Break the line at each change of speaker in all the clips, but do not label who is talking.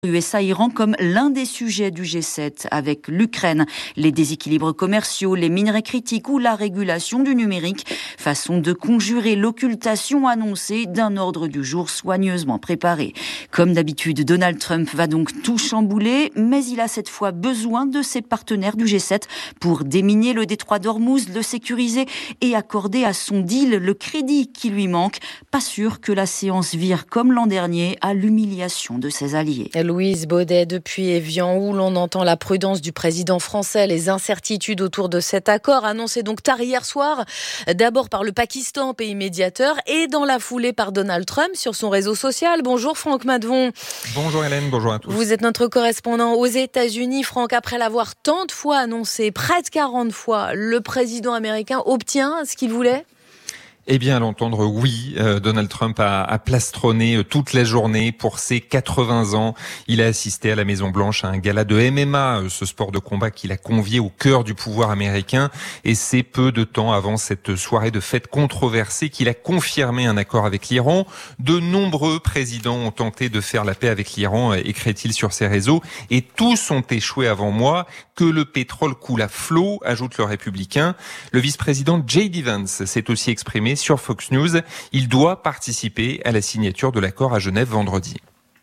USA-Iran comme l'un des sujets du G7 avec l'Ukraine, les déséquilibres commerciaux, les minerais critiques ou la régulation du numérique. Façon de conjurer l'occultation annoncée d'un ordre du jour soigneusement préparé. Comme d'habitude, Donald Trump va donc tout chambouler, mais il a cette fois besoin de ses partenaires du G7 pour déminer le détroit d'Ormuz, le sécuriser et accorder à son deal le crédit qui lui manque. Pas sûr que la séance vire comme l'an dernier à l'humiliation de ses alliés.
Louise Baudet depuis Évian, où l'on entend la prudence du président français, les incertitudes autour de cet accord annoncé donc tard hier soir, d'abord par le Pakistan, pays médiateur, et dans la foulée par Donald Trump sur son réseau social. Bonjour Franck Madvon.
Bonjour Hélène, bonjour à tous.
Vous êtes notre correspondant aux États-Unis. Franck, après l'avoir tant de fois annoncé, près de 40 fois, le président américain obtient ce qu'il voulait ?
Eh bien, à l'entendre, oui, Donald Trump a plastronné toute la journée pour ses 80 ans. Il a assisté à la Maison-Blanche à un gala de MMA, ce sport de combat qu'il a convié au cœur du pouvoir américain. Et c'est peu de temps avant cette soirée de fête controversée qu'il a confirmé un accord avec l'Iran. De nombreux présidents ont tenté de faire la paix avec l'Iran, écrit-il sur ses réseaux. Et tous ont échoué avant moi. Que le pétrole coule à flot, ajoute le républicain. Le vice-président J.D. Vance s'est aussi exprimé sur Fox News. Il doit participer à la signature de l'accord à Genève vendredi.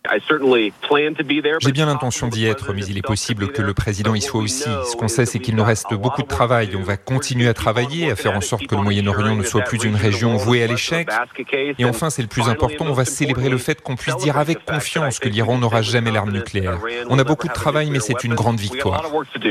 J'ai bien l'intention d'y être, mais il est possible que le président y soit aussi. Ce qu'on sait, c'est qu'il nous reste beaucoup de travail. On va continuer à travailler, à faire en sorte que le Moyen-Orient ne soit plus une région vouée à l'échec. Et enfin, c'est le plus important, on va célébrer le fait qu'on puisse dire avec confiance que l'Iran n'aura jamais l'arme nucléaire. On a beaucoup de travail, mais c'est une grande victoire.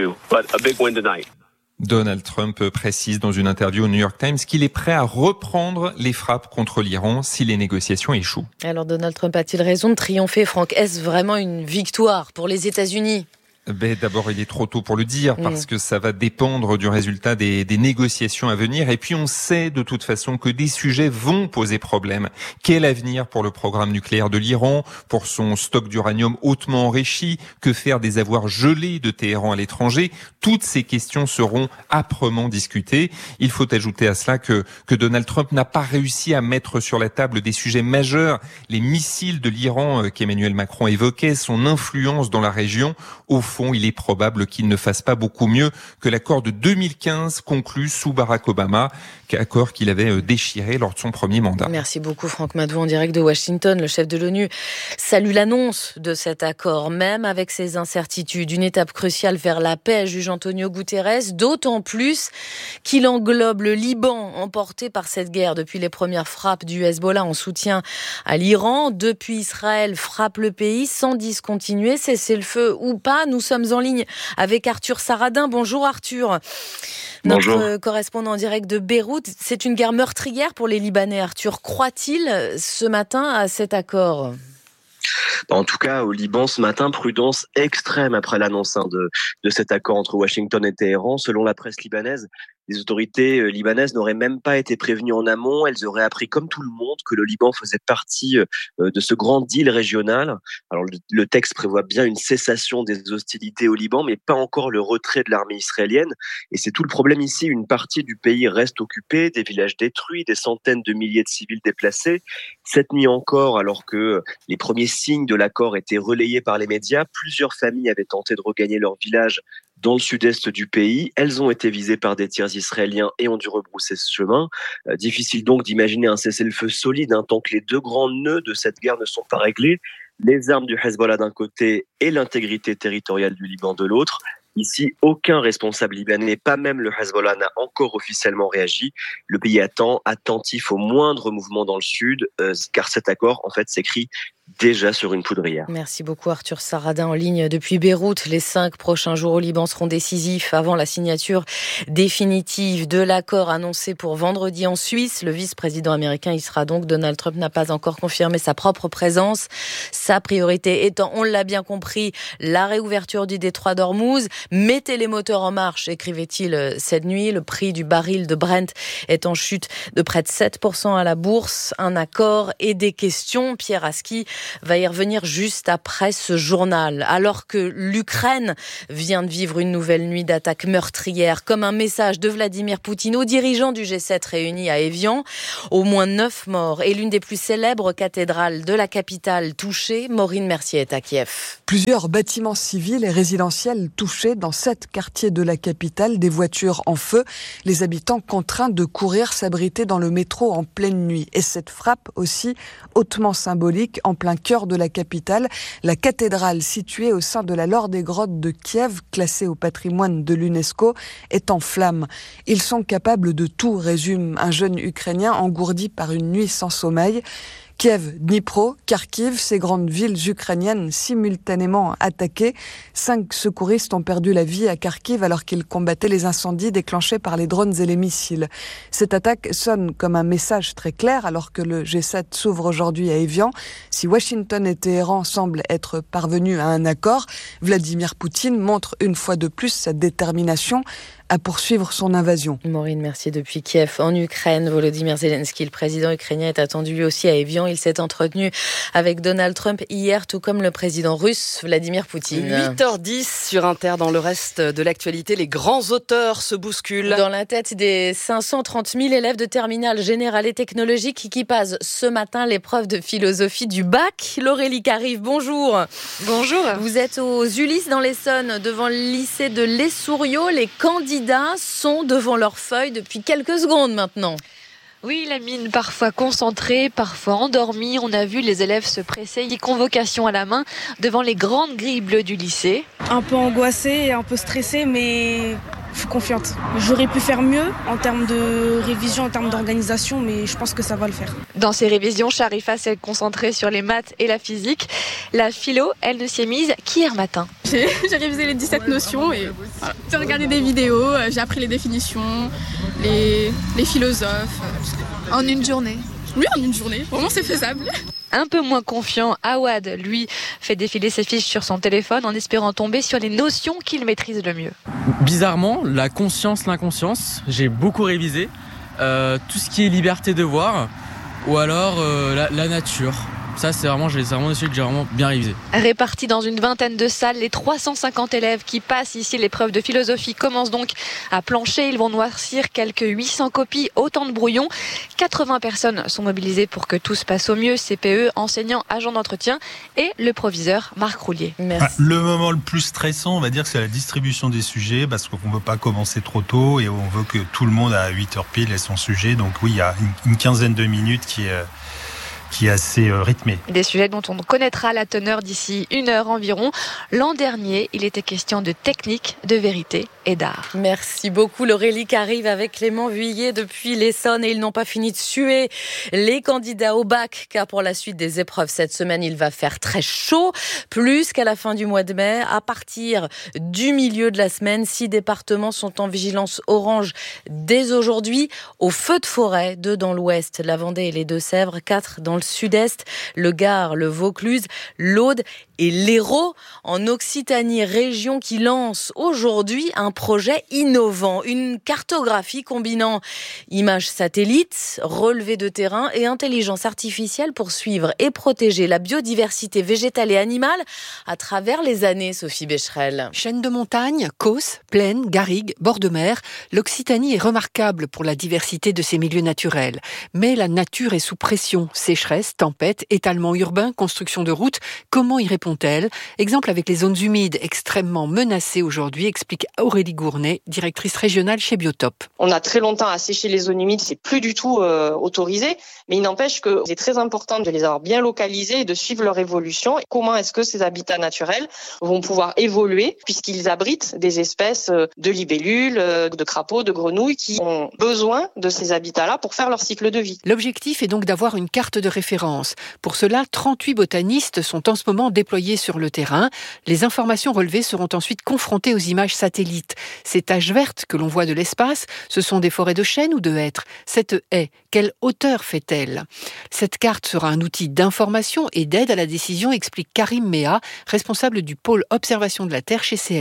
Donald Trump précise dans une interview au New York Times qu'il est prêt à reprendre les frappes contre l'Iran si les négociations échouent.
Alors Donald Trump a-t-il raison de triompher, Franck ? Est-ce vraiment une victoire pour les États-Unis ?
D'abord, il est trop tôt pour le dire parce que ça va dépendre du résultat des négociations à venir. Et puis, on sait de toute façon que des sujets vont poser problème. Quel avenir pour le programme nucléaire de l'Iran, pour son stock d'uranium hautement enrichi? Que faire des avoirs gelés de Téhéran à l'étranger? Toutes ces questions seront âprement discutées. Il faut ajouter à cela que Donald Trump n'a pas réussi à mettre sur la table des sujets majeurs. Les missiles de l'Iran qu'Emmanuel Macron évoquait, son influence dans la région. Au fond, il est probable qu'il ne fasse pas beaucoup mieux que l'accord de 2015 conclu sous Barack Obama, accord qu'il avait déchiré lors de son premier mandat.
Merci beaucoup Franck Madvon en direct de Washington. Le chef de l'ONU salue l'annonce de cet accord, même avec ses incertitudes. Une étape cruciale vers la paix, juge Antonio Guterres, d'autant plus qu'il englobe le Liban, emporté par cette guerre depuis les premières frappes du Hezbollah en soutien à l'Iran. Depuis, Israël frappe le pays sans discontinuer, cesser le feu ou pas. Nous sommes en ligne avec Arthur Saradin. Bonjour Arthur.
Bonjour.
Notre correspondant en direct de Beyrouth. C'est une guerre meurtrière pour les Libanais. Arthur, croit-il ce matin à cet accord ?
En tout cas, au Liban, ce matin, prudence extrême après l'annonce de cet accord entre Washington et Téhéran. Selon la presse libanaise, les autorités libanaises n'auraient même pas été prévenues en amont. Elles auraient appris, comme tout le monde, que le Liban faisait partie de ce grand deal régional. Alors, le texte prévoit bien une cessation des hostilités au Liban, mais pas encore le retrait de l'armée israélienne. Et c'est tout le problème ici. Une partie du pays reste occupée, des villages détruits, des centaines de milliers de civils déplacés. Cette nuit encore, alors que les premiers signes de l'accord étaient relayés par les médias, plusieurs familles avaient tenté de regagner leur village dans le sud-est du pays. Elles ont été visées par des tirs israéliens et ont dû rebrousser ce chemin. Difficile donc d'imaginer un cessez-le-feu solide tant que les deux grands nœuds de cette guerre ne sont pas réglés. Les armes du Hezbollah d'un côté et l'intégrité territoriale du Liban de l'autre. Ici, aucun responsable libanais, pas même le Hezbollah, n'a encore officiellement réagi. Le pays attend, attentif au moindre mouvement dans le sud, car cet accord, en fait, s'écrit déjà sur une poudrière.
Merci beaucoup Arthur Saradin en ligne depuis Beyrouth. Les 5 prochains jours au Liban seront décisifs avant la signature définitive de l'accord annoncé pour vendredi en Suisse. Le vice-président américain y sera donc. Donald Trump n'a pas encore confirmé sa propre présence. Sa priorité étant, on l'a bien compris, la réouverture du détroit d'Ormuz. Mettez les moteurs en marche, écrivait-il cette nuit. Le prix du baril de Brent est en chute de près de 7% à la bourse. Un accord et des questions. Pierre Aski, va y revenir juste après ce journal. Alors que l'Ukraine vient de vivre une nouvelle nuit d'attaques meurtrières, comme un message de Vladimir Poutine aux dirigeants du G7 réunis à Évian. Au moins 9 morts et l'une des plus célèbres cathédrales de la capitale touchée. Maureen Mercier est à Kiev.
Plusieurs bâtiments civils et résidentiels touchés dans 7 quartiers de la capitale, des voitures en feu, les habitants contraints de courir s'abriter dans le métro en pleine nuit. Et cette frappe aussi hautement symbolique en plein cœur de la capitale, la cathédrale située au sein de la Laure des Grottes de Kiev, classée au patrimoine de l'UNESCO, est en flammes. Ils sont capables de tout, résume un jeune Ukrainien engourdi par une nuit sans sommeil. Kiev, Dnipro, Kharkiv, ces grandes villes ukrainiennes simultanément attaquées. 5 secouristes ont perdu la vie à Kharkiv alors qu'ils combattaient les incendies déclenchés par les drones et les missiles. Cette attaque sonne comme un message très clair alors que le G7 s'ouvre aujourd'hui à Évian. Si Washington et Téhéran semblent être parvenus à un accord, Vladimir Poutine montre une fois de plus sa détermination à poursuivre son invasion.
Maureen Mercier depuis Kiev. En Ukraine, Volodymyr Zelensky, le président ukrainien, est attendu lui aussi à Évian. Il s'est entretenu avec Donald Trump hier, tout comme le président russe Vladimir Poutine.
8h10 sur Inter. Dans le reste de l'actualité, les grands auteurs se bousculent.
Dans la tête des 530 000 élèves de terminale générale et technologique qui passent ce matin l'épreuve de philosophie du bac. Laurélie Carive, bonjour.
Bonjour.
Vous êtes aux Ulysses dans l'Essonne, devant le lycée de l'Essourio. Les candidats sont devant leurs feuilles depuis quelques secondes maintenant.
Oui, la mine parfois concentrée, parfois endormie. On a vu les élèves se presser, convocation à la main, devant les grandes grilles bleues du lycée.
Un peu angoissée et un peu stressée, mais je suis confiante. J'aurais pu faire mieux en termes de révision, en termes d'organisation, mais je pense que ça va le faire.
Dans ces révisions, Sharifa s'est concentrée sur les maths et la physique. La philo, elle ne s'y est mise qu'hier matin.
J'ai révisé les 17 notions et voilà. J'ai regardé des vidéos, j'ai appris les définitions, les philosophes.
En une journée?
Oui, en une journée. Vraiment, c'est faisable.
Un peu moins confiant, Awad, lui, fait défiler ses fiches sur son téléphone en espérant tomber sur les notions qu'il maîtrise le mieux.
Bizarrement, la conscience, l'inconscience, j'ai beaucoup révisé. Tout ce qui est liberté de voir, ou alors la nature. Ça, c'est vraiment des sujets que j'ai vraiment bien révisé.
Répartis dans une vingtaine de salles, les 350 élèves qui passent ici l'épreuve de philosophie commencent donc à plancher. Ils vont noircir quelques 800 copies, autant de brouillons. 80 personnes sont mobilisées pour que tout se passe au mieux. CPE, enseignants, agents d'entretien et le proviseur Marc Roulier.
Merci. Le moment le plus stressant, on va dire, c'est la distribution des sujets parce qu'on ne veut pas commencer trop tôt et on veut que tout le monde à 8h pile ait son sujet. Donc oui, il y a une quinzaine de minutes qui est assez rythmé.
Des sujets dont on connaîtra la teneur d'ici 1 heure environ. L'an dernier, il était question de technique, de vérité et d'art.
Merci beaucoup Laurélie qui arrive avec Clément Vuillet depuis l'Essonne et ils n'ont pas fini de suer les candidats au bac car pour la suite des épreuves cette semaine, il va faire très chaud, plus qu'à la fin du mois de mai. À partir du milieu de la semaine, 6 départements sont en vigilance orange dès aujourd'hui. Au feu de forêt, 2 dans l'ouest, la Vendée et les Deux-Sèvres, 4 dans le sud-est, le Gard, le Vaucluse, l'Aude et l'Hérault en Occitanie, région qui lance aujourd'hui un projet innovant, une cartographie combinant images satellites, relevés de terrain et intelligence artificielle pour suivre et protéger la biodiversité végétale et animale à travers les années, Sophie Becherel.
Chaîne de montagnes, causses, plaines, garrigues, bords de mer, l'Occitanie est remarquable pour la diversité de ses milieux naturels. Mais la nature est sous pression, sécheresse, tempêtes, étalement urbain, construction de routes. Comment y répond-elle ? Exemple avec les zones humides extrêmement menacées aujourd'hui, explique Aurélie Gournay, directrice régionale chez Biotop.
On a très longtemps asséché les zones humides, c'est plus du tout autorisé, mais il n'empêche que c'est très important de les avoir bien localisés et de suivre leur évolution. Comment est-ce que ces habitats naturels vont pouvoir évoluer puisqu'ils abritent des espèces de libellules, de crapauds, de grenouilles qui ont besoin de ces habitats-là pour faire leur cycle de vie.
L'objectif est donc d'avoir une carte de référence. Pour cela, 38 botanistes sont en ce moment déployés sur le terrain. Les informations relevées seront ensuite confrontées aux images satellites. Ces taches vertes que l'on voit de l'espace, ce sont des forêts de chênes ou de hêtres. Cette haie, quelle hauteur fait-elle ? Cette carte sera un outil d'information et d'aide à la décision, explique Karim Mea, responsable du pôle observation de la Terre chez CLS.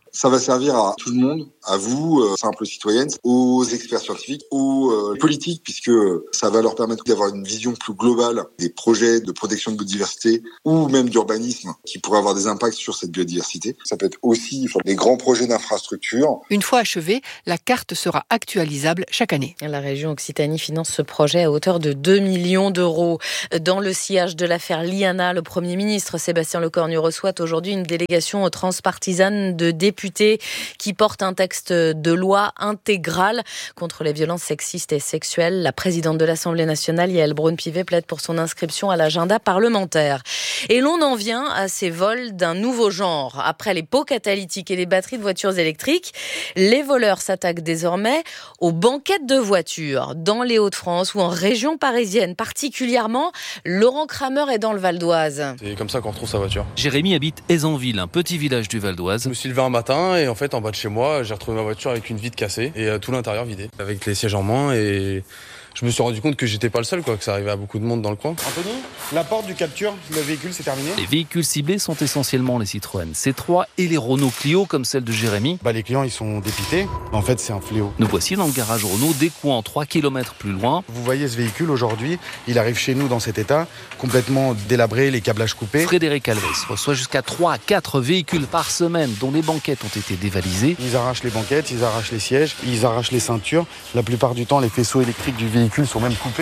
Ça va servir à tout le monde, à vous, simples citoyennes, aux experts scientifiques, aux politiques, puisque ça va leur permettre d'avoir une vision plus globale des projets de protection de biodiversité ou même d'urbanisme qui pourraient avoir des impacts sur cette biodiversité. Ça peut être aussi sur des grands projets d'infrastructure.
Une fois achevée, la carte sera actualisable chaque année.
La région Occitanie finance ce projet à hauteur de 2 millions d'euros. Dans le sillage de l'affaire Liana, le Premier ministre Sébastien Lecornu reçoit aujourd'hui une délégation transpartisane de députés qui porte un texte de loi intégral contre les violences sexistes et sexuelles. La présidente de l'Assemblée nationale, Yaël Braun-Pivet, plaide pour son inscription à l'agenda parlementaire. Et l'on en vient à ces vols d'un nouveau genre. Après les pots catalytiques et les batteries de voitures électriques, les voleurs s'attaquent désormais aux banquettes de voitures. Dans les Hauts-de-France ou en région parisienne particulièrement, Laurent Kramer est dans le Val d'Oise.
C'est comme ça qu'on retrouve sa voiture.
Jérémy habite Aizenville, un petit village du Val d'Oise.
Je me suis levé un matin et en fait en bas de chez moi, j'ai retrouvé ma voiture avec une vitre cassée et tout l'intérieur vidé, avec les sièges en moins, et je me suis rendu compte que j'étais pas le seul, que ça arrivait à beaucoup de monde dans le coin.
Anthony, la porte du capture, le véhicule, c'est terminé.
Les véhicules ciblés sont essentiellement les Citroën C3 et les Renault Clio, comme celle de Jérémy.
Les clients, ils sont dépités. En fait, c'est un fléau.
Nous voici dans le garage Renault, d'écouant 3 km plus loin.
Vous voyez ce véhicule aujourd'hui, il arrive chez nous dans cet état, complètement délabré, les câblages coupés.
Frédéric Alves reçoit jusqu'à 3 à 4 véhicules par semaine dont les banquettes ont été dévalisées.
Ils arrachent les banquettes, ils arrachent les sièges, ils arrachent les ceintures. La plupart du temps, les faisceaux électriques du véhicule sont même coupés.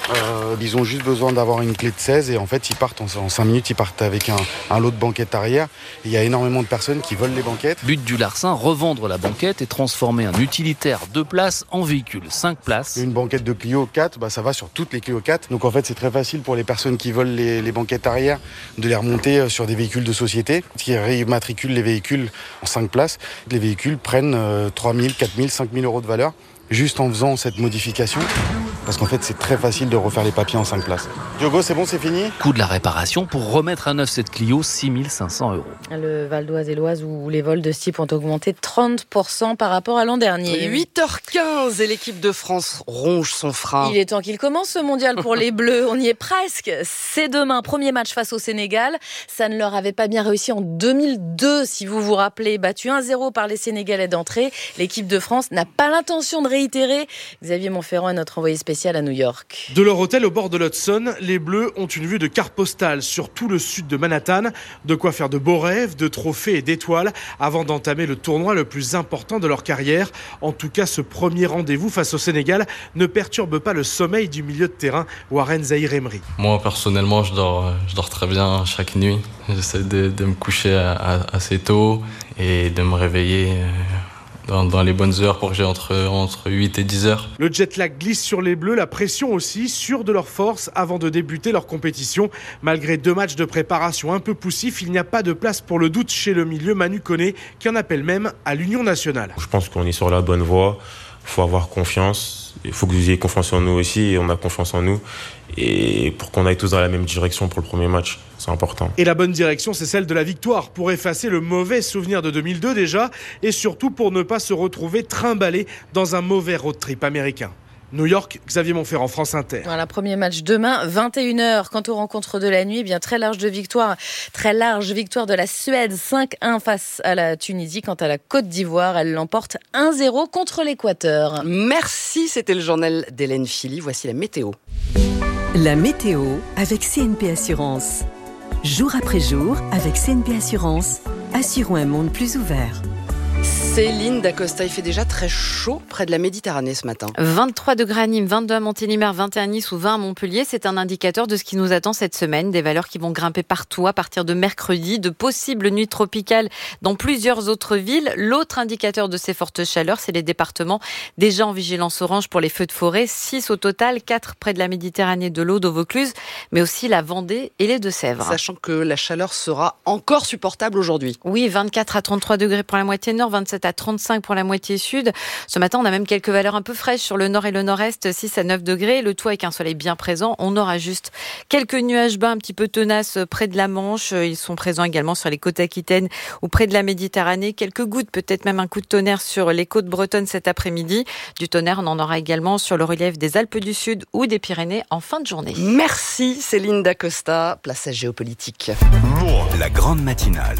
Ils ont juste besoin d'avoir une clé de 16 et en fait ils partent en 5 minutes, ils partent avec un lot de banquettes arrière. Il y a énormément de personnes qui volent les banquettes.
But du larcin, revendre la banquette et transformer un utilitaire 2 places en véhicule 5 places.
Une banquette de Clio 4, ça va sur toutes les Clio 4. Donc en fait c'est très facile pour les personnes qui volent les banquettes arrière de les remonter sur des véhicules de société qui réimmatriculent les véhicules en 5 places. Les véhicules prennent 3 000, 4 000, 5 000 euros de valeur juste en faisant cette modification. Parce qu'en fait, c'est très facile de refaire les papiers en 5 places. Diogo, c'est bon, c'est fini ?
Coût de la réparation pour remettre à neuf cette Clio, 6 500 €.
Le Val d'Oise et l'Oise où les vols de ce type ont augmenté de 30% par rapport à l'an dernier.
8h15 et l'équipe de France ronge son frein.
Il est temps qu'il commence ce mondial pour les Bleus. On y est presque. C'est demain, premier match face au Sénégal. Ça ne leur avait pas bien réussi en 2002, si vous vous rappelez. Battu 1-0 par les Sénégalais d'entrée. L'équipe de France n'a pas l'intention de réitérer. Xavier Montferrand est notre envoyé spécial à New York.
De leur hôtel au bord de l'Hudson, les Bleus ont une vue de carte postale sur tout le sud de Manhattan. De quoi faire de beaux rêves, de trophées et d'étoiles avant d'entamer le tournoi le plus important de leur carrière. En tout cas, ce premier rendez-vous face au Sénégal ne perturbe pas le sommeil du milieu de terrain, Warren Zaïre-Emery.
Moi, personnellement, je dors très bien chaque nuit. J'essaie de me coucher assez tôt et de me réveiller dans les bonnes heures pour que j'ai entre 8 et 10 heures.
Le jet lag glisse sur les Bleus, la pression aussi, sûrs de leur force avant de débuter leur compétition. Malgré 2 matchs de préparation un peu poussifs, il n'y a pas de place pour le doute chez le milieu Manu Koné, qui en appelle même à l'union nationale.
Je pense qu'on est sur la bonne voie, il faut avoir confiance, il faut que vous ayez confiance en nous aussi, et on a confiance en nous, et pour qu'on aille tous dans la même direction pour le premier match. C'est important.
Et la bonne direction, c'est celle de la victoire, pour effacer le mauvais souvenir de 2002 déjà, et surtout pour ne pas se retrouver trimballé dans un mauvais road trip américain. New York, Xavier Montferrand, France Inter.
Voilà, premier match demain, 21h. Quant aux rencontres de la nuit, très large victoire de la Suède, 5-1 face à la Tunisie. Quant à la Côte d'Ivoire, elle l'emporte 1-0 contre l'Équateur.
Merci, c'était le journal d'Hélène Philly. Voici la météo.
La météo avec CNP Assurance. Jour après jour, avec CNP Assurance, assurons un monde plus ouvert.
Céline Dacosta, il fait déjà très chaud près de la Méditerranée ce matin.
23 degrés à Nîmes, 22 à Montélimar, 21 à Nice ou 20 à Montpellier. C'est un indicateur de ce qui nous attend cette semaine. Des valeurs qui vont grimper partout à partir de mercredi. De possibles nuits tropicales dans plusieurs autres villes. L'autre indicateur de ces fortes chaleurs, c'est les départements déjà en vigilance orange pour les feux de forêt. 6 au total, 4 près de la Méditerranée, de l'Aude au Vaucluse, mais aussi la Vendée et les Deux-Sèvres.
Sachant que la chaleur sera encore supportable aujourd'hui.
Oui, 24 à 33 degrés pour la moitié nord, 27 à 35 pour la moitié sud. Ce matin, on a même quelques valeurs un peu fraîches sur le nord et le nord-est, 6 à 9 degrés. Le tout avec un soleil bien présent. On aura juste quelques nuages bas un petit peu tenaces près de la Manche. Ils sont présents également sur les côtes aquitaines ou près de la Méditerranée. Quelques gouttes, peut-être même un coup de tonnerre sur les côtes bretonnes cet après-midi. Du tonnerre, on en aura également sur le relief des Alpes du Sud ou des Pyrénées en fin de journée.
Merci Céline Dacosta, place à Géopolitique.
La grande matinale.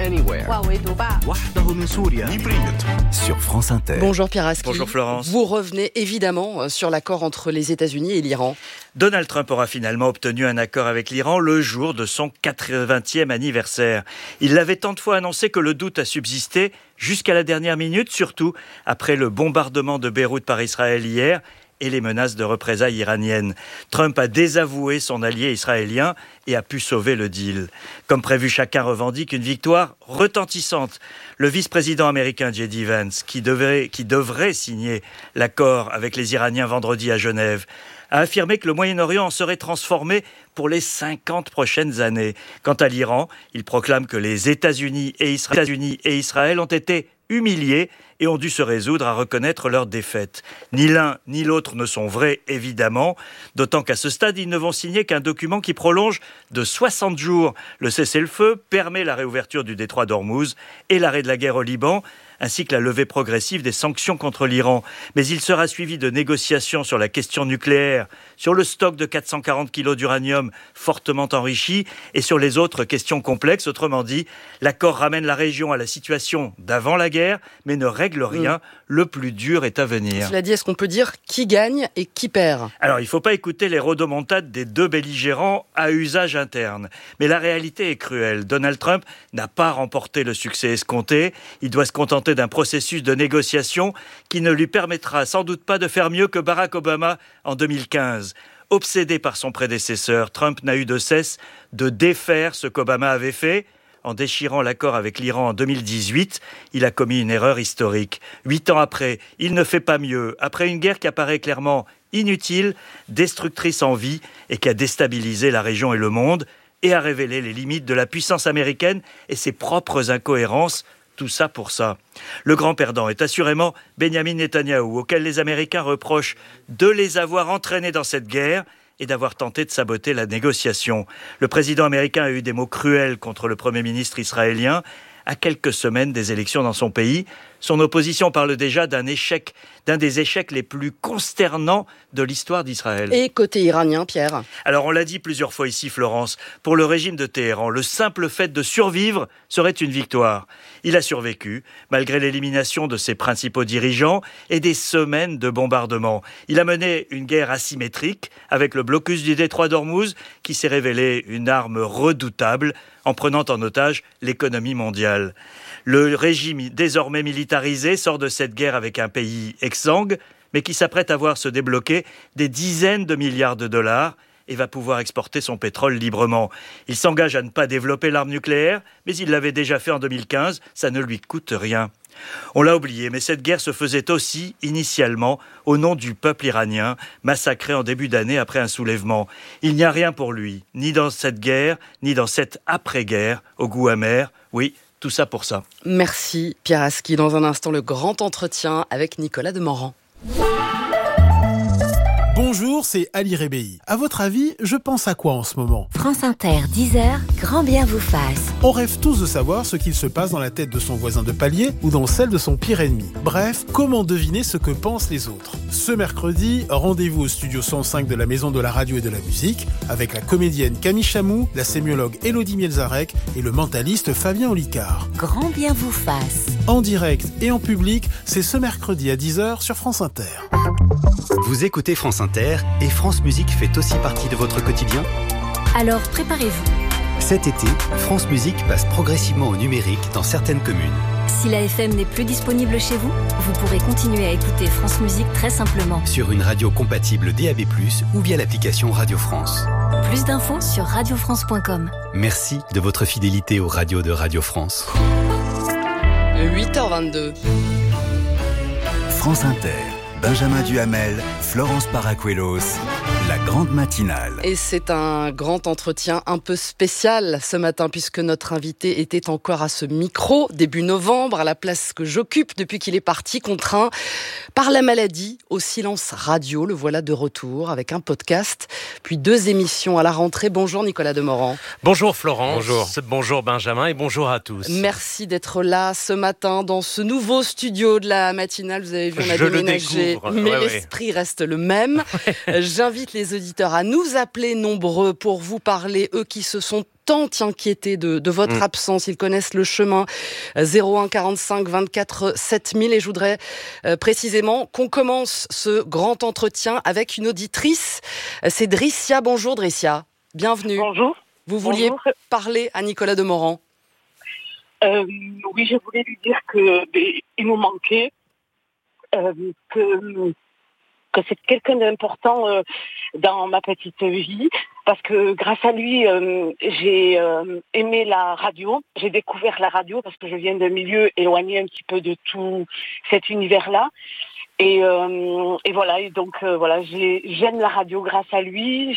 Sur France Inter.
Bonjour Pierre Aski.
Bonjour Florence.
Vous revenez évidemment sur l'accord entre les États-Unis et l'Iran.
Donald Trump aura finalement obtenu un accord avec l'Iran le jour de son 80e anniversaire. Il l'avait tant de fois annoncé que le doute a subsisté jusqu'à la dernière minute, surtout après le bombardement de Beyrouth par Israël hier et les menaces de représailles iraniennes. Trump a désavoué son allié israélien et a pu sauver le deal. Comme prévu, chacun revendique une victoire retentissante. Le vice-président américain J.D. Vance, qui devrait signer l'accord avec les Iraniens vendredi à Genève, a affirmé que le Moyen-Orient en serait transformé pour les 50 prochaines années. Quant à l'Iran, il proclame que les États-Unis et Israël ont été humiliés et ont dû se résoudre à reconnaître leur défaite. Ni l'un ni l'autre ne sont vrais, évidemment, d'autant qu'à ce stade, ils ne vont signer qu'un document qui prolonge de 60 jours le cessez-le-feu, permet la réouverture du détroit d'Ormuz et l'arrêt de la guerre au Liban, ainsi que la levée progressive des sanctions contre l'Iran. Mais il sera suivi de négociations sur la question nucléaire, sur le stock de 440 kilos d'uranium fortement enrichi et sur les autres questions complexes. Autrement dit, l'accord ramène la région à la situation d'avant la guerre, mais ne règle rien. Le plus dur est à venir.
Cela dit, est-ce qu'on peut dire qui gagne et qui perd ?
Alors, il ne faut pas écouter les rodomontades des deux belligérants à usage interne. Mais la réalité est cruelle. Donald Trump n'a pas remporté le succès escompté. Il doit se contenter d'un processus de négociation qui ne lui permettra sans doute pas de faire mieux que Barack Obama en 2015. Obsédé par son prédécesseur, Trump n'a eu de cesse de défaire ce qu'Obama avait fait. En déchirant l'accord avec l'Iran en 2018, il a commis une erreur historique. 8 ans après, il ne fait pas mieux. Après une guerre qui apparaît clairement inutile, destructrice en vie et qui a déstabilisé la région et le monde et a révélé les limites de la puissance américaine et ses propres incohérences. Tout ça pour ça. Le grand perdant est assurément Benjamin Netanyahou, auquel les Américains reprochent de les avoir entraînés dans cette guerre et d'avoir tenté de saboter la négociation. Le président américain a eu des mots cruels contre le Premier ministre israélien à quelques semaines des élections dans son pays. Son opposition parle déjà d'un des échecs les plus consternants de l'histoire d'Israël.
Et côté iranien, Pierre ?
Alors on l'a dit plusieurs fois ici, Florence, pour le régime de Téhéran, le simple fait de survivre serait une victoire. Il a survécu, malgré l'élimination de ses principaux dirigeants et des semaines de bombardements. Il a mené une guerre asymétrique avec le blocus du détroit d'Ormuz, qui s'est révélé une arme redoutable en prenant en otage l'économie mondiale. Le régime désormais militarisé sort de cette guerre avec un pays exsangue, mais qui s'apprête à voir se débloquer des dizaines de milliards de dollars et va pouvoir exporter son pétrole librement. Il s'engage à ne pas développer l'arme nucléaire, mais il l'avait déjà fait en 2015, ça ne lui coûte rien. On l'a oublié, mais cette guerre se faisait aussi, initialement, au nom du peuple iranien, massacré en début d'année après un soulèvement. Il n'y a rien pour lui, ni dans cette guerre, ni dans cette après-guerre, au goût amer. Oui, tout ça pour ça.
Merci Pierre Aski. Dans un instant, le grand entretien avec Nicolas Demorand.
Bonjour, c'est Ali Rebéi. À votre avis, je pense à quoi en ce moment ?
France Inter, 10h, grand bien vous fasse.
On rêve tous de savoir ce qu'il se passe dans la tête de son voisin de palier ou dans celle de son pire ennemi. Bref, comment deviner ce que pensent les autres ? Ce mercredi, rendez-vous au studio 105 de la Maison de la Radio et de la Musique avec la comédienne Camille Chamou, la sémiologue Élodie Mielzarek et le mentaliste Fabien Olicard.
Grand bien vous fasse.
En direct et en public, c'est ce mercredi à 10h sur France Inter.
Vous écoutez France Inter et France Musique fait aussi partie de votre quotidien ?
Alors préparez-vous.
Cet été, France Musique passe progressivement au numérique dans certaines communes.
Si la FM n'est plus disponible chez vous, vous pourrez continuer à écouter France Musique très simplement.
Sur une radio compatible DAB+, ou via l'application Radio France.
Plus d'infos sur radiofrance.com.
Merci de votre fidélité aux radios de Radio France.
8h22.
France Inter. Benjamin Duhamel, Florence Paracuelos, La grande matinale.
Et c'est un grand entretien un peu spécial ce matin puisque notre invité était encore à ce micro début novembre à la place que j'occupe depuis qu'il est parti, contraint par la maladie au silence radio. Le voilà de retour avec un podcast puis 2 émissions à la rentrée. Bonjour Nicolas Demorand.
Bonjour Florence. Bonjour Benjamin et bonjour à tous.
Merci d'être là ce matin dans ce nouveau studio de la matinale. Vous avez vu, on a déménagé, mais l'esprit reste le même. J'invite les auditeurs à nous appeler nombreux pour vous parler, eux qui se sont tant inquiétés de votre absence. Ils connaissent le chemin 01 45 24 7000 et je voudrais précisément qu'on commence ce grand entretien avec une auditrice. C'est Dricia. Bonjour Dricia. Bienvenue.
Bonjour.
Vous vouliez parler à Nicolas Demorand.
Oui, je voulais lui dire qu'il nous manquait, que c'est quelqu'un d'important dans ma petite vie, parce que grâce à lui, j'ai aimé la radio, j'ai découvert la radio parce que je viens d'un milieu éloigné un petit peu de tout cet univers-là. Et voilà, et donc voilà, j'aime la radio grâce à lui.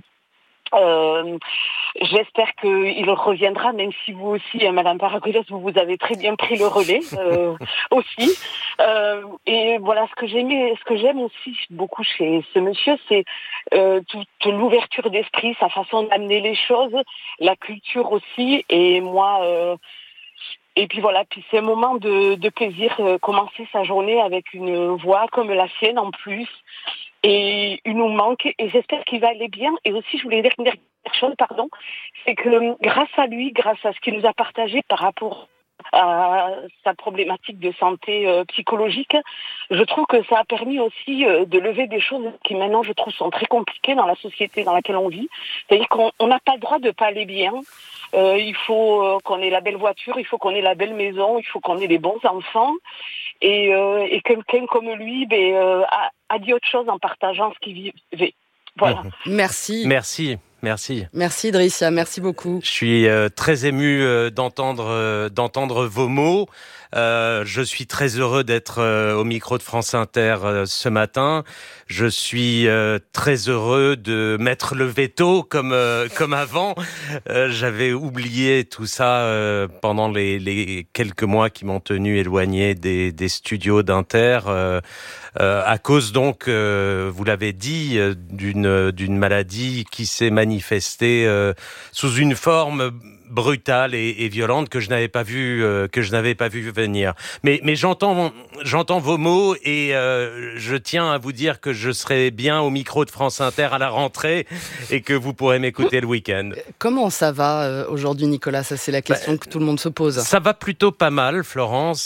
J'espère qu'il reviendra, même si vous aussi, Madame Paracuelos, vous avez très bien pris le relais aussi. Et voilà, ce que j'aime aussi beaucoup chez ce monsieur, c'est toute l'ouverture d'esprit, sa façon d'amener les choses, la culture aussi. Et moi, et puis voilà, puis c'est un moment de plaisir, commencer sa journée avec une voix comme la sienne en plus. Et il nous manque, et j'espère qu'il va aller bien. Et aussi, je voulais dire une dernière chose, c'est que grâce à lui, grâce à ce qu'il nous a partagé par rapport à sa problématique de santé psychologique, je trouve que ça a permis aussi de lever des choses qui maintenant, je trouve, sont très compliquées dans la société dans laquelle on vit. C'est-à-dire qu'on n'a pas le droit de pas aller bien. Il faut qu'on ait la belle voiture, il faut qu'on ait la belle maison, il faut qu'on ait les bons enfants. Et quelqu'un comme lui a dit autre chose en partageant ce qu'il vivait. Voilà.
Merci.
Merci
Dricia, merci beaucoup.
Je suis très ému d'entendre vos mots. Je suis très heureux d'être au micro de France Inter ce matin. Je suis très heureux de mettre le veto comme avant. J'avais oublié tout ça pendant les quelques mois qui m'ont tenu éloigné des studios d'Inter. À cause donc, vous l'avez dit, d'une maladie qui s'est manifestée sous une forme brutale et violente que je n'avais pas vu venir. Mais j'entends vos mots et je tiens à vous dire que je serai bien au micro de France Inter à la rentrée et que vous pourrez m'écouter le week-end.
Comment ça va aujourd'hui, Nicolas? Ça, c'est la question que tout le monde se pose.
Ça va plutôt pas mal, Florence.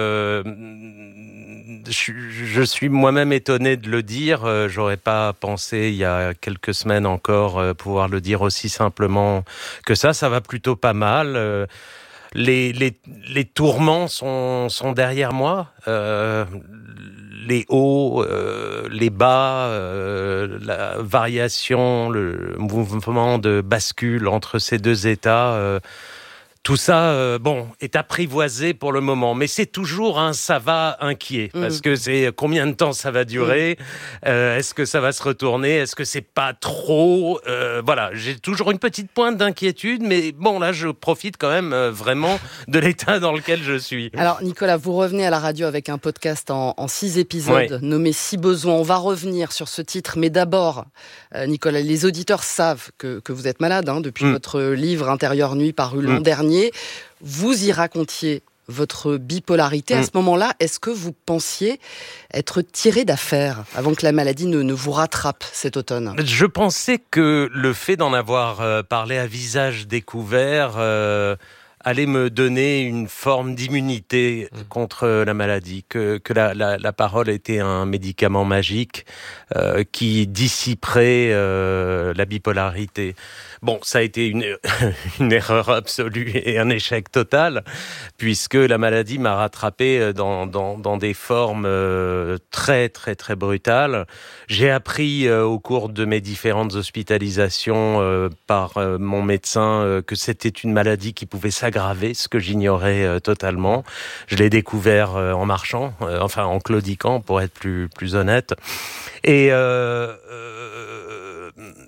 Je suis moi-même étonné de le dire. J'aurais pas pensé il y a quelques semaines encore pouvoir le dire aussi simplement que ça. Ça va plutôt pas mal. Les tourments sont derrière moi. Les hauts, les bas, la variation, le mouvement de bascule entre ces deux états. Tout ça, est apprivoisé pour le moment, mais c'est toujours un ça va inquiet, parce que c'est combien de temps ça va durer, est-ce que ça va se retourner, est-ce que c'est pas trop, voilà, j'ai toujours une petite pointe d'inquiétude, mais bon, là, je profite quand même vraiment de l'état dans lequel je suis.
Alors, Nicolas, vous revenez à la radio avec un podcast en 6 épisodes, nommé Si besoin. On va revenir sur ce titre, mais d'abord, Nicolas, les auditeurs savent que vous êtes malade, depuis votre livre Intérieur Nuit paru l'an dernier. Vous y racontiez votre bipolarité. À ce moment-là, est-ce que vous pensiez être tiré d'affaire avant que la maladie ne vous rattrape cet automne?
Je pensais que le fait d'en avoir parlé à visage découvert allait me donner une forme d'immunité contre la maladie, que la parole était un médicament magique qui dissiperait la bipolarité. Bon, ça a été une erreur absolue et un échec total, puisque la maladie m'a rattrapé dans des formes très, très, très brutales. J'ai appris au cours de mes différentes hospitalisations par mon médecin que c'était une maladie qui pouvait s'aggraver, ce que j'ignorais totalement. Je l'ai découvert en marchant, en claudiquant, pour être plus honnête. Et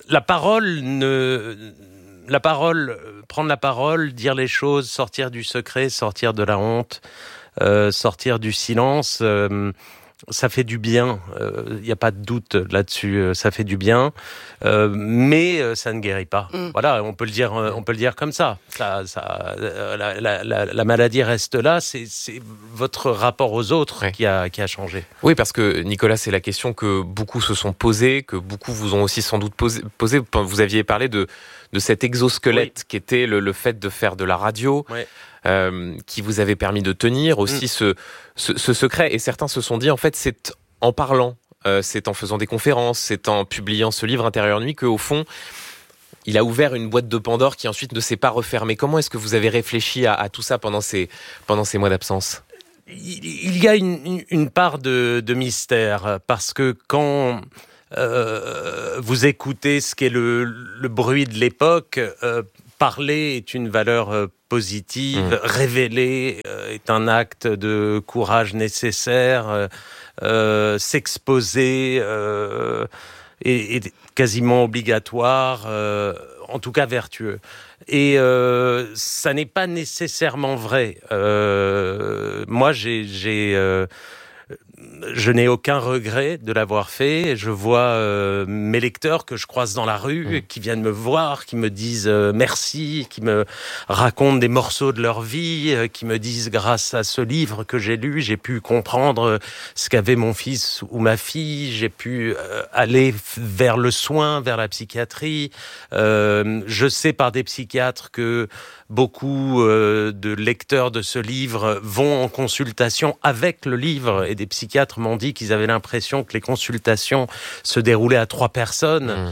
prendre la parole, dire les choses, sortir du secret, sortir de la honte, sortir du silence, ça fait du bien. Il n'y a pas de doute là-dessus. Ça fait du bien, mais ça ne guérit pas. Voilà, on peut le dire comme ça. La maladie reste là. C'est votre rapport aux autres qui a changé.
Oui, parce que Nicolas, c'est la question que beaucoup se sont posées, que beaucoup vous ont aussi sans doute posé. Vous aviez parlé de cet exosquelette qui était le fait de faire de la radio. Oui. Qui vous avait permis de tenir aussi ce secret. Et certains se sont dit, en fait, c'est en parlant, c'est en faisant des conférences, c'est en publiant ce livre Intérieur Nuit qu'au fond, il a ouvert une boîte de Pandore qui ensuite ne s'est pas refermée. Comment est-ce que vous avez réfléchi à tout ça pendant ces mois d'absence ?
Il y a une part de mystère, parce que quand vous écoutez ce qu'est le bruit de l'époque, parler est une valeur positive, révéler est un acte de courage nécessaire, s'exposer est quasiment obligatoire, en tout cas vertueux. Et ça n'est pas nécessairement vrai. Moi, je n'ai aucun regret de l'avoir fait. Je vois mes lecteurs que je croise dans la rue, qui viennent me voir, qui me disent merci, qui me racontent des morceaux de leur vie, qui me disent grâce à ce livre que j'ai lu, j'ai pu comprendre ce qu'avait mon fils ou ma fille, j'ai pu aller vers le soin, vers la psychiatrie. Je sais par des psychiatres que beaucoup de lecteurs de ce livre vont en consultation avec le livre, et des psychiatres m'ont dit qu'ils avaient l'impression que les consultations se déroulaient à 3 personnes.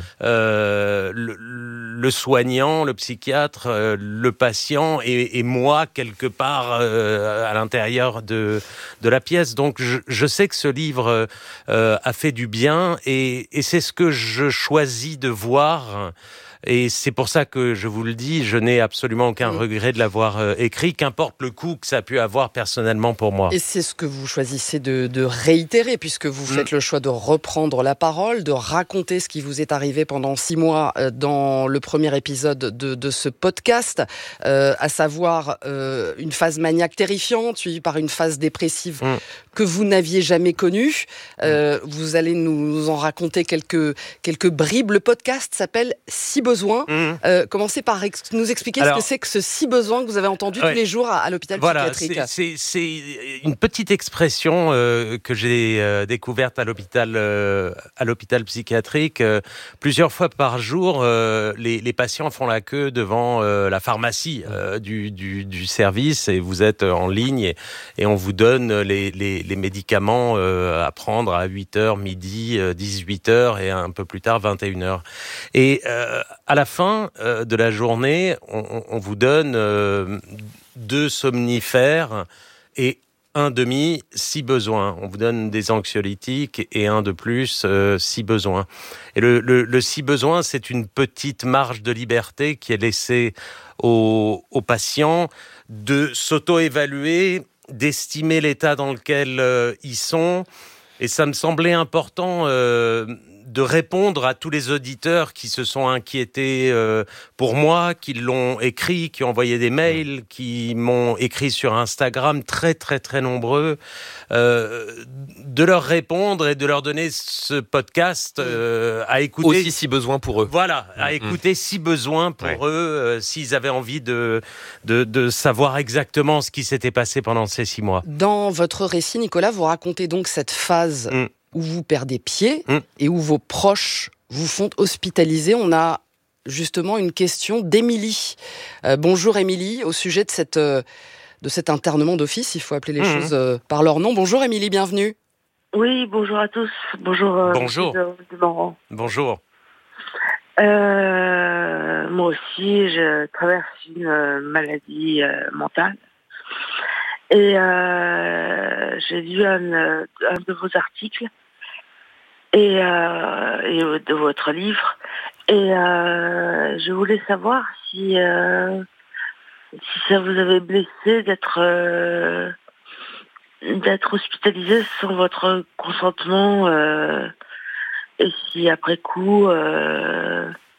Le soignant, le psychiatre, le patient et moi quelque part à l'intérieur de la pièce. Donc je sais que ce livre a fait du bien, et c'est ce que je choisis de voir. Et c'est pour ça que je vous le dis, je n'ai absolument aucun regret de l'avoir écrit, qu'importe le coût que ça a pu avoir personnellement pour moi.
Et c'est ce que vous choisissez de réitérer, puisque vous faites le choix de reprendre la parole, de raconter ce qui vous est arrivé pendant 6 mois dans le premier épisode de ce podcast, à savoir une phase maniaque terrifiante, suivie par une phase dépressive que vous n'aviez jamais connue. Vous allez nous en raconter quelques bribes. Le podcast s'appelle « Si besoin ». Commencez par nous expliquer ce que c'est que ce si besoin que vous avez entendu tous les jours à l'hôpital psychiatrique.
C'est une petite expression que j'ai découverte à l'hôpital psychiatrique. Plusieurs fois par jour, les patients font la queue devant la pharmacie du service, et vous êtes en ligne et on vous donne les médicaments à prendre à 8h, midi, 18h et un peu plus tard 21h. Et à la fin de la journée, on vous donne 2 somnifères et 1 demi si besoin. On vous donne des anxiolytiques et 1 de plus si besoin. Et le si besoin, c'est une petite marge de liberté qui est laissée aux patients de s'auto-évaluer, d'estimer l'état dans lequel ils sont. Et ça me semblait important de répondre à tous les auditeurs qui se sont inquiétés pour moi, qui l'ont écrit, qui ont envoyé des mails, qui m'ont écrit sur Instagram, très très très nombreux, de leur répondre et de leur donner ce podcast à écouter.
Aussi si besoin pour eux.
Voilà, à écouter si besoin pour eux, s'ils avaient envie de savoir exactement ce qui s'était passé pendant ces 6 mois.
Dans votre récit, Nicolas, vous racontez donc cette phase où vous perdez pied et où vos proches vous font hospitaliser. On a justement une question d'Émilie. Bonjour Émilie, au sujet de cet internement d'office, il faut appeler les choses par leur nom. Bonjour Émilie, bienvenue.
Oui, bonjour à tous. Bonjour.
Bonjour. Bonjour.
Moi aussi, je traverse une maladie mentale. Et j'ai lu un de vos articles et de votre livre. Et je voulais savoir si ça vous avait blessé d'être hospitalisé sans votre consentement, et si après coup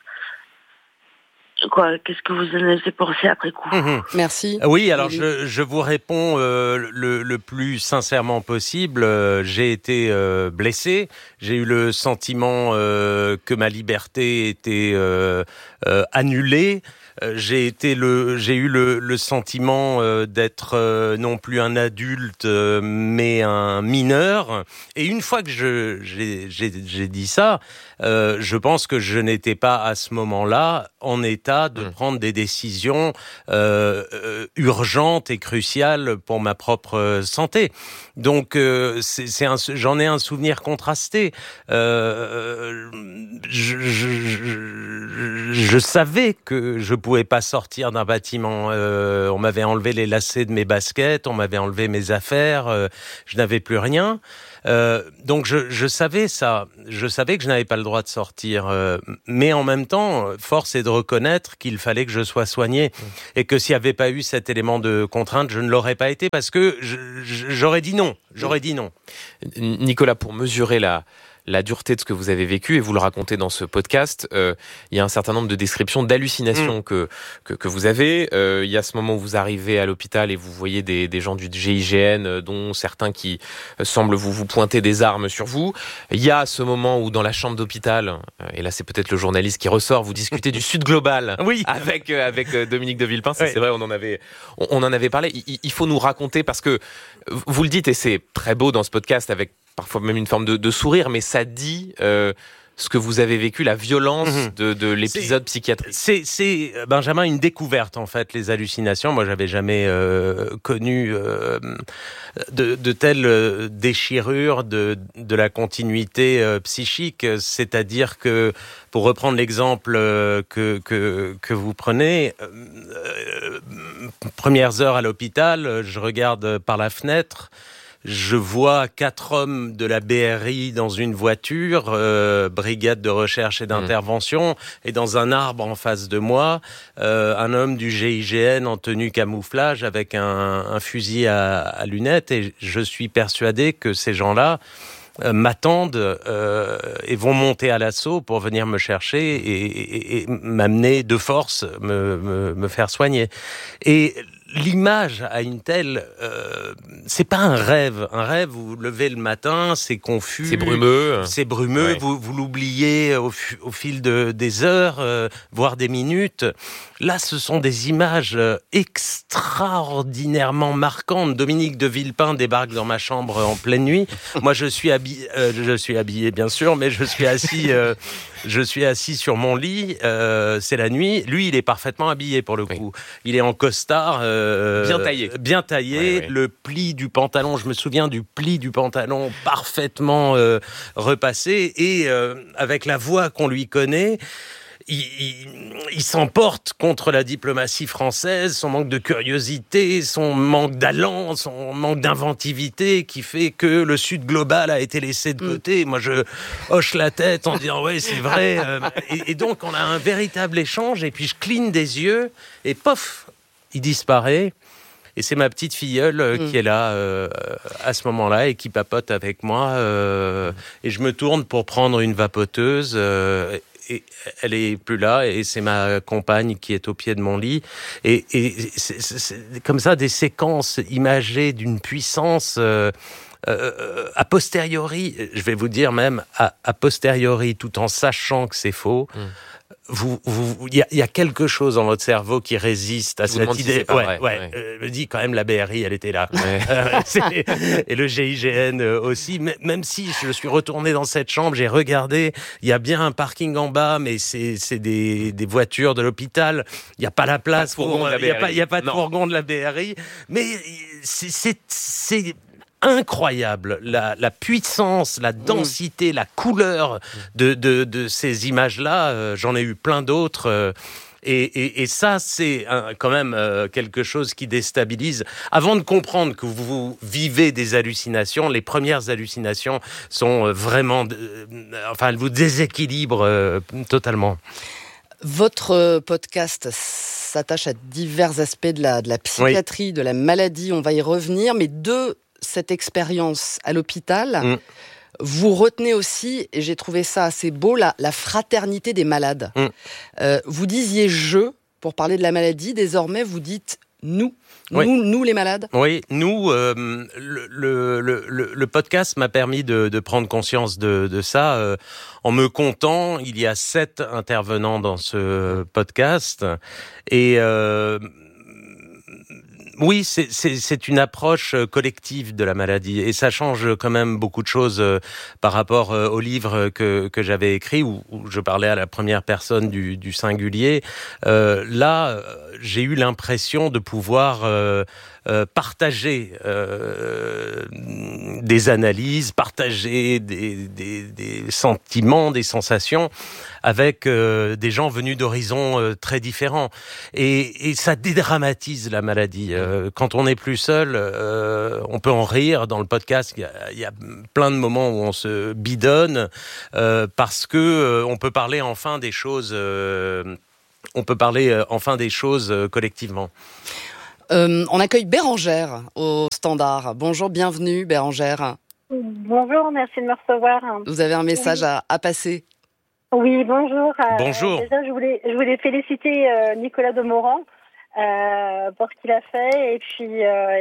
qu'est-ce que vous en avez pensé après coup?
Merci.
Oui, alors je vous réponds le plus sincèrement possible. J'ai été blessé. J'ai eu le sentiment que ma liberté était annulée. J'ai eu le sentiment d'être non plus un adulte, mais un mineur. Et une fois que j'ai dit ça, je pense que je n'étais pas à ce moment-là en état de prendre des décisions urgentes et cruciales pour ma propre santé. Donc j'en ai un souvenir contrasté. Je savais que je pouvais pas sortir d'un bâtiment. On m'avait enlevé les lacets de mes baskets, on m'avait enlevé mes affaires, je n'avais plus rien. Donc je savais ça. Je savais que je n'avais pas le droit de sortir. Mais en même temps, force est de reconnaître qu'il fallait que je sois soigné. Et que s'il n'y avait pas eu cet élément de contrainte, je ne l'aurais pas été parce que j'aurais dit non.
Nicolas, pour mesurer la dureté de ce que vous avez vécu, et vous le racontez dans ce podcast, il y a un certain nombre de descriptions d'hallucinations que vous avez. Il y a ce moment où vous arrivez à l'hôpital et vous voyez des gens du GIGN, dont certains qui semblent vous pointer des armes sur vous. Il y a ce moment où dans la chambre d'hôpital, et là c'est peut-être le journaliste qui ressort, vous discutez du Sud Global avec Dominique de Villepin. C'est vrai, on en avait parlé. Il faut nous raconter, parce que vous le dites, et c'est très beau dans ce podcast, avec parfois même une forme de sourire, mais ça dit ce que vous avez vécu, la violence de l'épisode psychiatrique.
C'est Benjamin, une découverte en fait, les hallucinations. Moi, j'avais jamais connu de telles déchirures de la continuité psychique. C'est-à-dire que, pour reprendre l'exemple que vous prenez, premières heures à l'hôpital, je regarde par la fenêtre. Je vois 4 hommes de la BRI dans une voiture, brigade de recherche et d'intervention, et dans un arbre en face de moi, un homme du GIGN en tenue camouflage avec un fusil à lunettes, et je suis persuadé que ces gens-là m'attendent et vont monter à l'assaut pour venir me chercher et m'amener de force, me faire soigner. Et l'image a une telle... c'est pas un rêve. Un rêve, vous vous levez le matin, c'est confus.
C'est brumeux.
C'est brumeux, ouais. Vous l'oubliez au fil des heures, voire des minutes. Là, ce sont des images extraordinairement marquantes. Dominique de Villepin débarque dans ma chambre en pleine nuit. Moi, je suis habillé, bien sûr, mais je suis assis sur mon lit. C'est la nuit. Lui, il est parfaitement habillé pour le coup. Il est en costard. Bien taillé. Ouais. Le pli du pantalon, je me souviens du pli du pantalon parfaitement repassé. Et avec la voix qu'on lui connaît, il s'emporte contre la diplomatie française, son manque de curiosité, son manque d'allant, son manque d'inventivité qui fait que le Sud global a été laissé de côté. Moi, je hoche la tête en disant « ouais, c'est vrai ». Et donc, on a un véritable échange et puis je cligne des yeux et pof, il disparaît. Et c'est ma petite filleule qui est là à ce moment-là et qui papote avec moi. Et je me tourne pour prendre une vapoteuse et elle est plus là, et c'est ma compagne qui est au pied de mon lit, et c'est comme ça des séquences imagées d'une puissance a posteriori, je vais vous dire même a posteriori, tout en sachant que c'est faux. Il y a quelque chose dans votre cerveau qui résiste à cette idée. Me dit quand même, la BRI, elle était là. Ouais. Et le GIGN aussi. Même si je suis retourné dans cette chambre, j'ai regardé, il y a bien un parking en bas, mais c'est des voitures de l'hôpital. Il n'y a pas la place pour... Il n'y a pas de fourgon de la BRI. Mais c'est incroyable, la puissance, la densité, la couleur de ces images-là. J'en ai eu plein d'autres. Et ça, c'est quand même quelque chose qui déstabilise. Avant de comprendre que vous vivez des hallucinations, les premières hallucinations sont vraiment... elles vous déséquilibrent totalement.
Votre podcast s'attache à divers aspects de la psychiatrie, de la maladie. On va y revenir, mais de cette expérience à l'hôpital, vous retenez aussi, et j'ai trouvé ça assez beau, la fraternité des malades. Vous disiez « je » pour parler de la maladie, désormais vous dites « nous ». Nous les malades.
Oui, nous, le podcast m'a permis de prendre conscience de ça. En me comptant, il y a 7 intervenants dans ce podcast. Et oui, c'est une approche collective de la maladie. Et ça change quand même beaucoup de choses par rapport au livre que j'avais écrit, où je parlais à la première personne du singulier. Là, j'ai eu l'impression de pouvoir partager des analyses, partager des sentiments, des sensations avec des gens venus d'horizons très différents. Et ça dédramatise la maladie. Quand on n'est plus seul, on peut en rire. Dans le podcast, il y a plein de moments où on se bidonne parce que on peut parler enfin des choses. Collectivement.
On accueille Bérangère au standard. Bonjour, bienvenue Bérangère.
Bonjour, merci de me recevoir.
Vous avez un message à passer.
Oui, bonjour.
Bonjour.
Déjà, je voulais féliciter Nicolas Demorand pour ce qu'il a fait et puis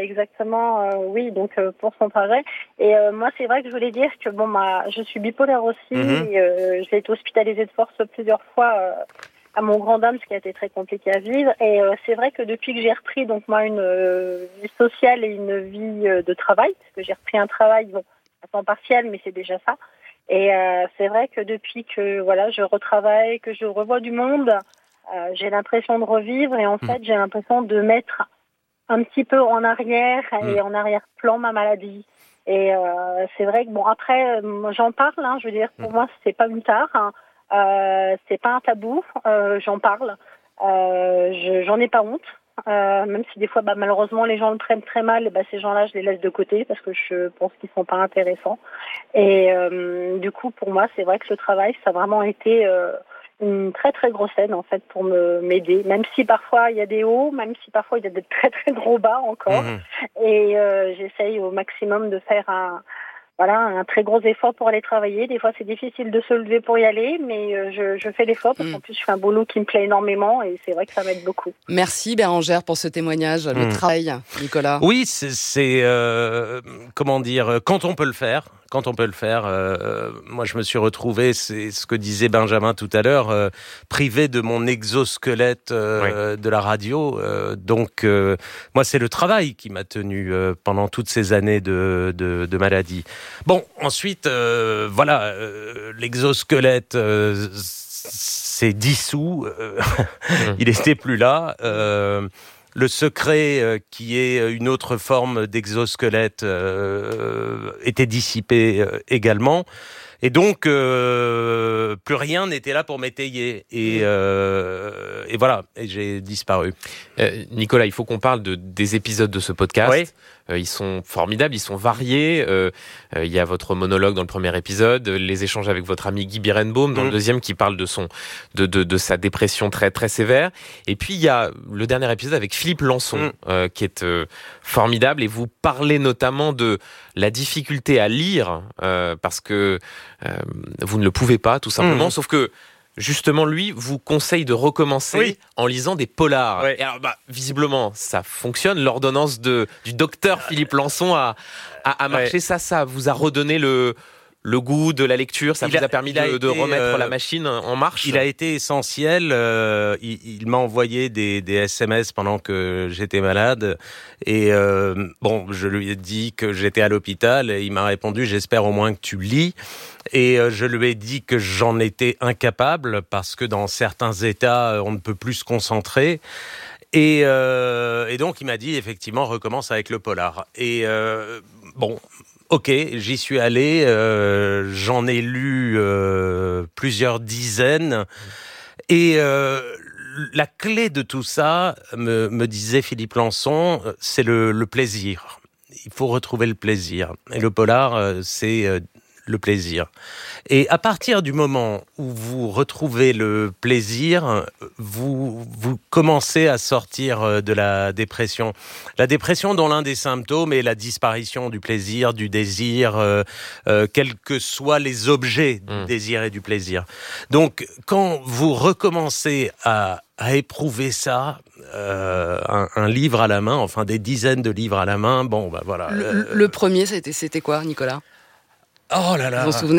pour son trajet. Et moi, c'est vrai que je voulais dire que je suis bipolaire aussi. Et, j'ai été hospitalisée de force plusieurs fois à mon grand dame, ce qui a été très compliqué à vivre. Et c'est vrai que depuis que j'ai repris une vie sociale et une vie de travail, parce que j'ai repris un travail à temps partiel, mais c'est déjà ça. Et c'est vrai que depuis que je retravaille, que je revois du monde, j'ai l'impression de revivre et en fait j'ai l'impression de mettre un petit peu en arrière et en arrière-plan ma maladie. Et c'est vrai que après j'en parle, je veux dire pour moi c'est pas une tare, c'est pas un tabou, j'en parle, j'en ai pas honte. Même si des fois malheureusement les gens le prennent très mal, ces gens-là je les laisse de côté parce que je pense qu'ils sont pas intéressants. Et du coup pour moi c'est vrai que le travail ça a vraiment été une très très grosse aide en fait pour m'aider, même si parfois il y a des hauts, même si parfois il y a des très très gros bas encore. Et j'essaye au maximum de faire un très gros effort pour aller travailler. Des fois, c'est difficile de se lever pour y aller, mais je fais l'effort parce qu'en plus, je fais un boulot qui me plaît énormément et c'est vrai que ça m'aide beaucoup.
Merci Bérangère pour ce témoignage. Le travail, Nicolas.
Oui, c'est comment dire, quand on peut le faire. Moi, je me suis retrouvé, c'est ce que disait Benjamin tout à l'heure, privé de mon exosquelette de la radio. Donc, moi, c'est le travail qui m'a tenu pendant toutes ces années de maladie. Bon, ensuite, l'exosquelette s'est dissous. Il n'était plus là. Le secret, qui est une autre forme d'exosquelette, était dissipé également. Et donc, plus rien n'était là pour m'étayer. Et voilà, et j'ai disparu.
Nicolas, il faut qu'on parle des épisodes de ce podcast. Oui. Ils sont formidables, ils sont variés. Il y a votre monologue dans le premier épisode, les échanges avec votre ami Guy Birenbaum dans le deuxième qui parle de sa dépression très très sévère. Et puis il y a le dernier épisode avec Philippe Lançon qui est formidable. Et vous parlez notamment de la difficulté à lire parce que vous ne le pouvez pas tout simplement. Sauf que justement, lui vous conseille de recommencer en lisant des polars. Et alors, visiblement, ça fonctionne. L'ordonnance du docteur Philippe Lançon a marché. Ça vous a redonné le goût de la lecture. Ça vous a permis de remettre la machine en marche.
Il a été essentiel. Il m'a envoyé des SMS pendant que j'étais malade. Et je lui ai dit que j'étais à l'hôpital. Et il m'a répondu, j'espère au moins que tu lis. Et je lui ai dit que j'en étais incapable parce que dans certains états, on ne peut plus se concentrer. Et donc, il m'a dit, effectivement, recommence avec le polar. Et ok, j'y suis allé. J'en ai lu plusieurs dizaines. Et la clé de tout ça, me disait Philippe Lançon, c'est le plaisir. Il faut retrouver le plaisir. Et le polar, c'est le plaisir. Et à partir du moment où vous retrouvez le plaisir, vous commencez à sortir de la dépression. La dépression dont l'un des symptômes est la disparition du plaisir, du désir, quels que soient les objets du désir et du plaisir. Donc, quand vous recommencez à éprouver ça, un livre à la main, enfin des dizaines de livres à la main, bon, bah voilà.
Le premier, c'était quoi, Nicolas ?
Oh là là.
Vous vous en souvenez ?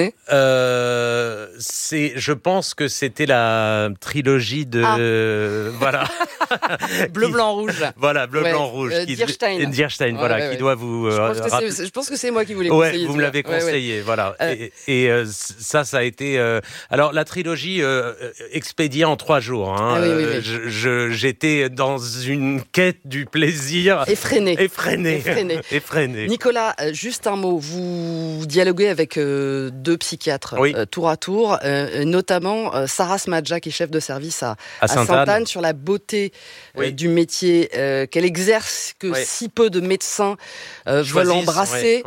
Je pense que c'était la trilogie de voilà.
Bleu, blanc, rouge.
Voilà, bleu, blanc, rouge.
Dierstein,
voilà, qui doit vous.
Je pense que c'est moi qui vous l'ai conseillé.
Ouais, vous me l'avez conseillé, voilà. Et ça a été. Alors la trilogie expédiée en 3 jours. Hein.
Oui.
J'étais dans une quête du plaisir.
Effréné.
Nicolas,
juste un mot. Vous dialoguez avec 2 psychiatres tour à tour, notamment Sarah Smadja, qui est chef de service à Sainte-Anne, sur la beauté du métier qu'elle exerce, que si peu de médecins veulent embrasser.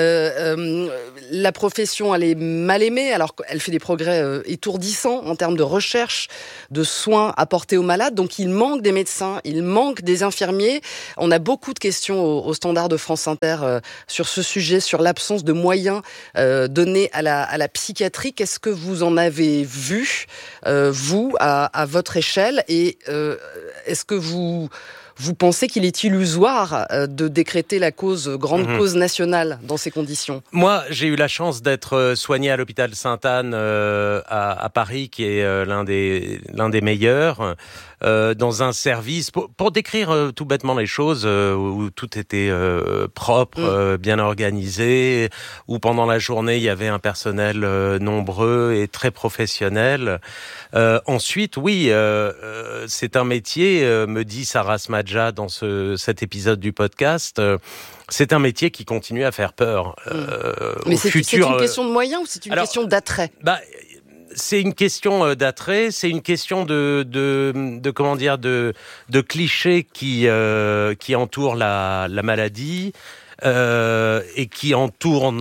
La profession, elle est mal aimée, alors qu'elle fait des progrès étourdissants en termes de recherche, de soins apportés aux malades. Donc il manque des médecins, il manque des infirmiers. On a beaucoup de questions au standard de France Inter sur ce sujet, sur l'absence de moyens donnés à la psychiatrie. Qu'est-ce que vous en avez vu, vous, à votre échelle, et est-ce que vous pensez qu'il est illusoire de décréter la grande cause nationale dans ces conditions ?
Moi, j'ai eu la chance d'être soigné à l'hôpital Sainte-Anne à Paris, qui est l'un des meilleurs, dans un service, pour décrire tout bêtement les choses, où tout était propre, bien organisé, où pendant la journée, il y avait un personnel nombreux et très professionnel. Ensuite, oui, c'est un métier, me dit Sarah Smadja dans cet épisode du podcast, c'est un métier qui continue à faire peur.
Mais c'est une question de moyens ou c'est une question d'attrait ?
C'est une question d'attrait, c'est une question de comment dire, de clichés qui entourent la maladie. Et qui entoure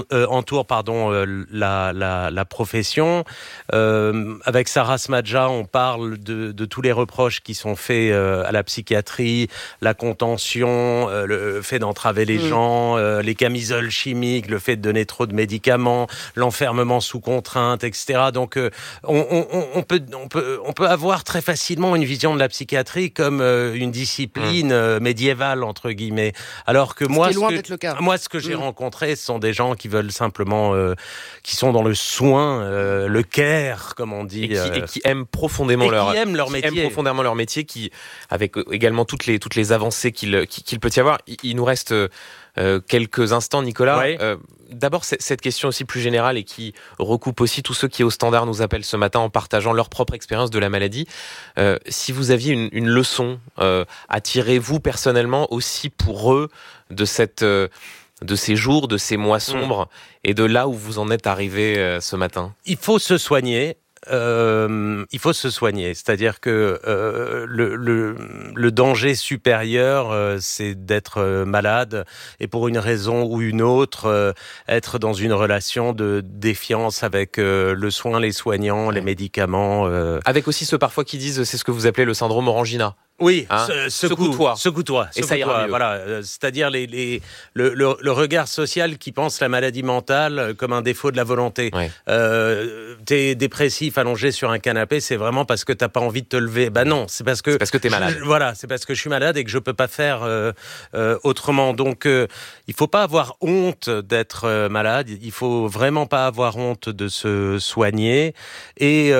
la profession. Avec Sarah Smadja, on parle de tous les reproches qui sont faits à la psychiatrie, la contention, le fait d'entraver les gens, les camisoles chimiques, le fait de donner trop de médicaments, l'enfermement sous contrainte, etc. Donc on peut avoir très facilement une vision de la psychiatrie comme une discipline médiévale, entre guillemets, alors que moi, ce que j'ai rencontré, ce sont des gens qui veulent simplement, qui sont dans le soin, le care, comme on dit,
et qui aiment profondément leur métier, qui, avec également toutes les avancées qu'il peut y avoir. Il nous reste quelques instants, Nicolas. D'abord, cette question aussi plus générale et qui recoupe aussi tous ceux qui au standard nous appellent ce matin en partageant leur propre expérience de la maladie. Si vous aviez une leçon à tirer, vous personnellement, aussi pour eux, de ces jours, de ces mois sombres, et de là où vous en êtes arrivé ce matin.
Il faut se soigner. C'est-à-dire que le danger supérieur, c'est d'être malade et pour une raison ou une autre, être dans une relation de défiance avec le soin, les soignants, les médicaments.
Avec aussi ceux parfois qui disent, c'est ce que vous appelez le syndrome Orangina.
Oui, secoue-toi.
Et ça ira mieux.
Voilà, c'est-à-dire le regard social qui pense la maladie mentale comme un défaut de la volonté. T'es dépressif, allongé sur un canapé, c'est vraiment parce que t'as pas envie de te lever. Non, c'est parce que
t'es malade.
C'est parce que je suis malade et que je peux pas faire autrement. Donc, il faut pas avoir honte d'être malade. Il faut vraiment pas avoir honte de se soigner et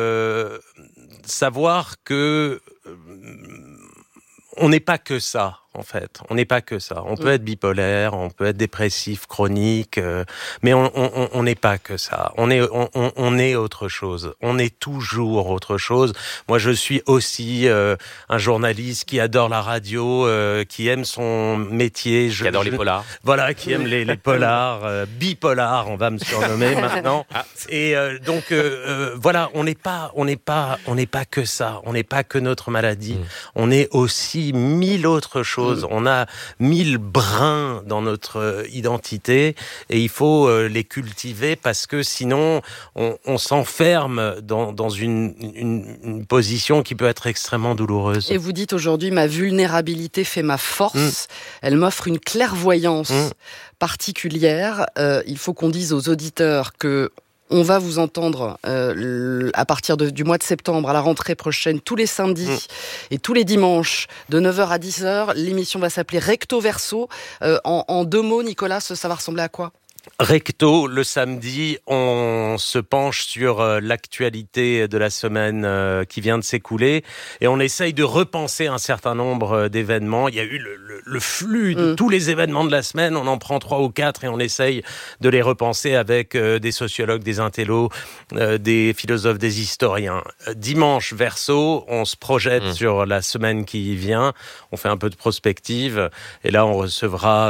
savoir que on n'est pas que ça. En fait, on n'est pas que ça. On peut être bipolaire, on peut être dépressif chronique, mais on n'est pas que ça. On est autre chose. On est toujours autre chose. Moi, je suis aussi un journaliste qui adore la radio, qui aime son métier.
Qui adore les polars.
Voilà, qui aime les polars, bipolar, on va me surnommer maintenant. Et donc voilà, on n'est pas que ça. On n'est pas que notre maladie. On est aussi 1000 autres choses chose. On a 1000 brins dans notre identité et il faut les cultiver parce que sinon on s'enferme dans une position qui peut être extrêmement douloureuse.
Et vous dites aujourd'hui, ma vulnérabilité fait ma force. Elle m'offre une clairvoyance particulière. Il faut qu'on dise aux auditeurs que on va vous entendre à partir du mois de septembre, à la rentrée prochaine, tous les samedis et tous les dimanches, de 9h à 10h. L'émission va s'appeler Recto Verso. En 2 mots, Nicolas, ça va ressembler à quoi ?
Recto, le samedi, on se penche sur l'actualité de la semaine qui vient de s'écouler et on essaye de repenser un certain nombre d'événements. Il y a eu le flux de tous les événements de la semaine, on en prend 3 ou 4 et on essaye de les repenser avec des sociologues, des intellos, des philosophes, des historiens. Dimanche, Verso, on se projette sur la semaine qui vient, on fait un peu de prospective et là on recevra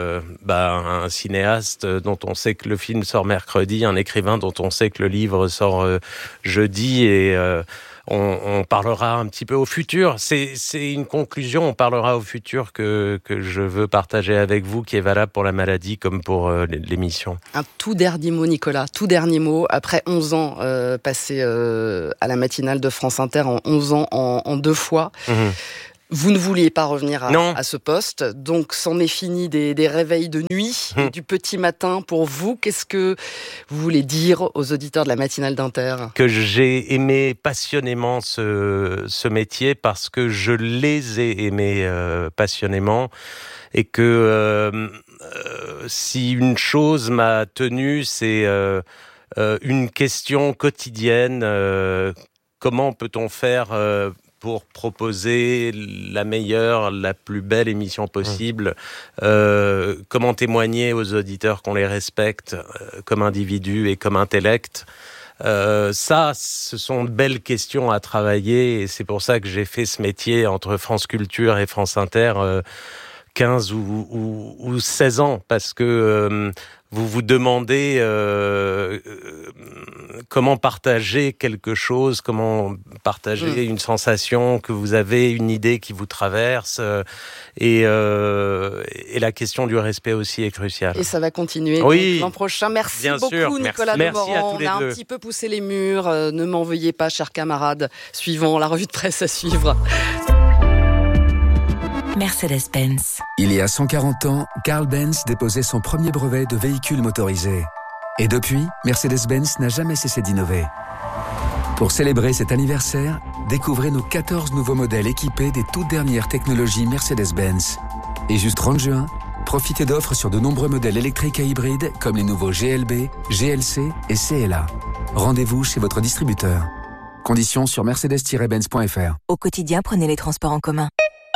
un cinéaste dont on sait que le film sort mercredi, un écrivain dont on sait que le livre sort jeudi et on parlera un petit peu au futur. C'est une conclusion, on parlera au futur que je veux partager avec vous, qui est valable pour la maladie comme pour l'émission.
Un tout dernier mot, Nicolas, tout dernier mot. Après 11 ans passés à la matinale de France Inter, en 11 ans en 2 fois, vous ne vouliez pas revenir à ce poste, donc c'en est fini des réveils de nuit, et du petit matin pour vous. Qu'est-ce que vous voulez dire aux auditeurs de la matinale d'Inter ?
Que j'ai aimé passionnément ce métier parce que je les ai aimés passionnément et que si une chose m'a tenu, c'est une question quotidienne. Comment peut-on faire pour proposer la meilleure, la plus belle émission possible, comment témoigner aux auditeurs qu'on les respecte comme individus et comme intellect. Ça, ce sont de belles questions à travailler et c'est pour ça que j'ai fait ce métier entre France Culture et France Inter 15 ou 16 ans, parce que vous vous demandez comment partager quelque chose, comment partager une sensation que vous avez, une idée qui vous traverse, et la question du respect aussi est cruciale.
Et ça va continuer donc, l'an prochain. Merci beaucoup, Nicolas Demorand. On a un petit peu poussé les murs. Ne m'en veuillez pas, chers camarades. Suivant la revue de presse à suivre.
Mercedes-Benz. Il y a 140 ans, Carl Benz déposait son premier brevet de véhicule motorisé. Et depuis, Mercedes-Benz n'a jamais cessé d'innover. Pour célébrer cet anniversaire, découvrez nos 14 nouveaux modèles équipés des toutes dernières technologies Mercedes-Benz. Et juste 30 juin, profitez d'offres sur de nombreux modèles électriques et hybrides comme les nouveaux GLB, GLC et CLA. Rendez-vous chez votre distributeur. Conditions sur mercedes-benz.fr.
Au quotidien, prenez les transports en commun.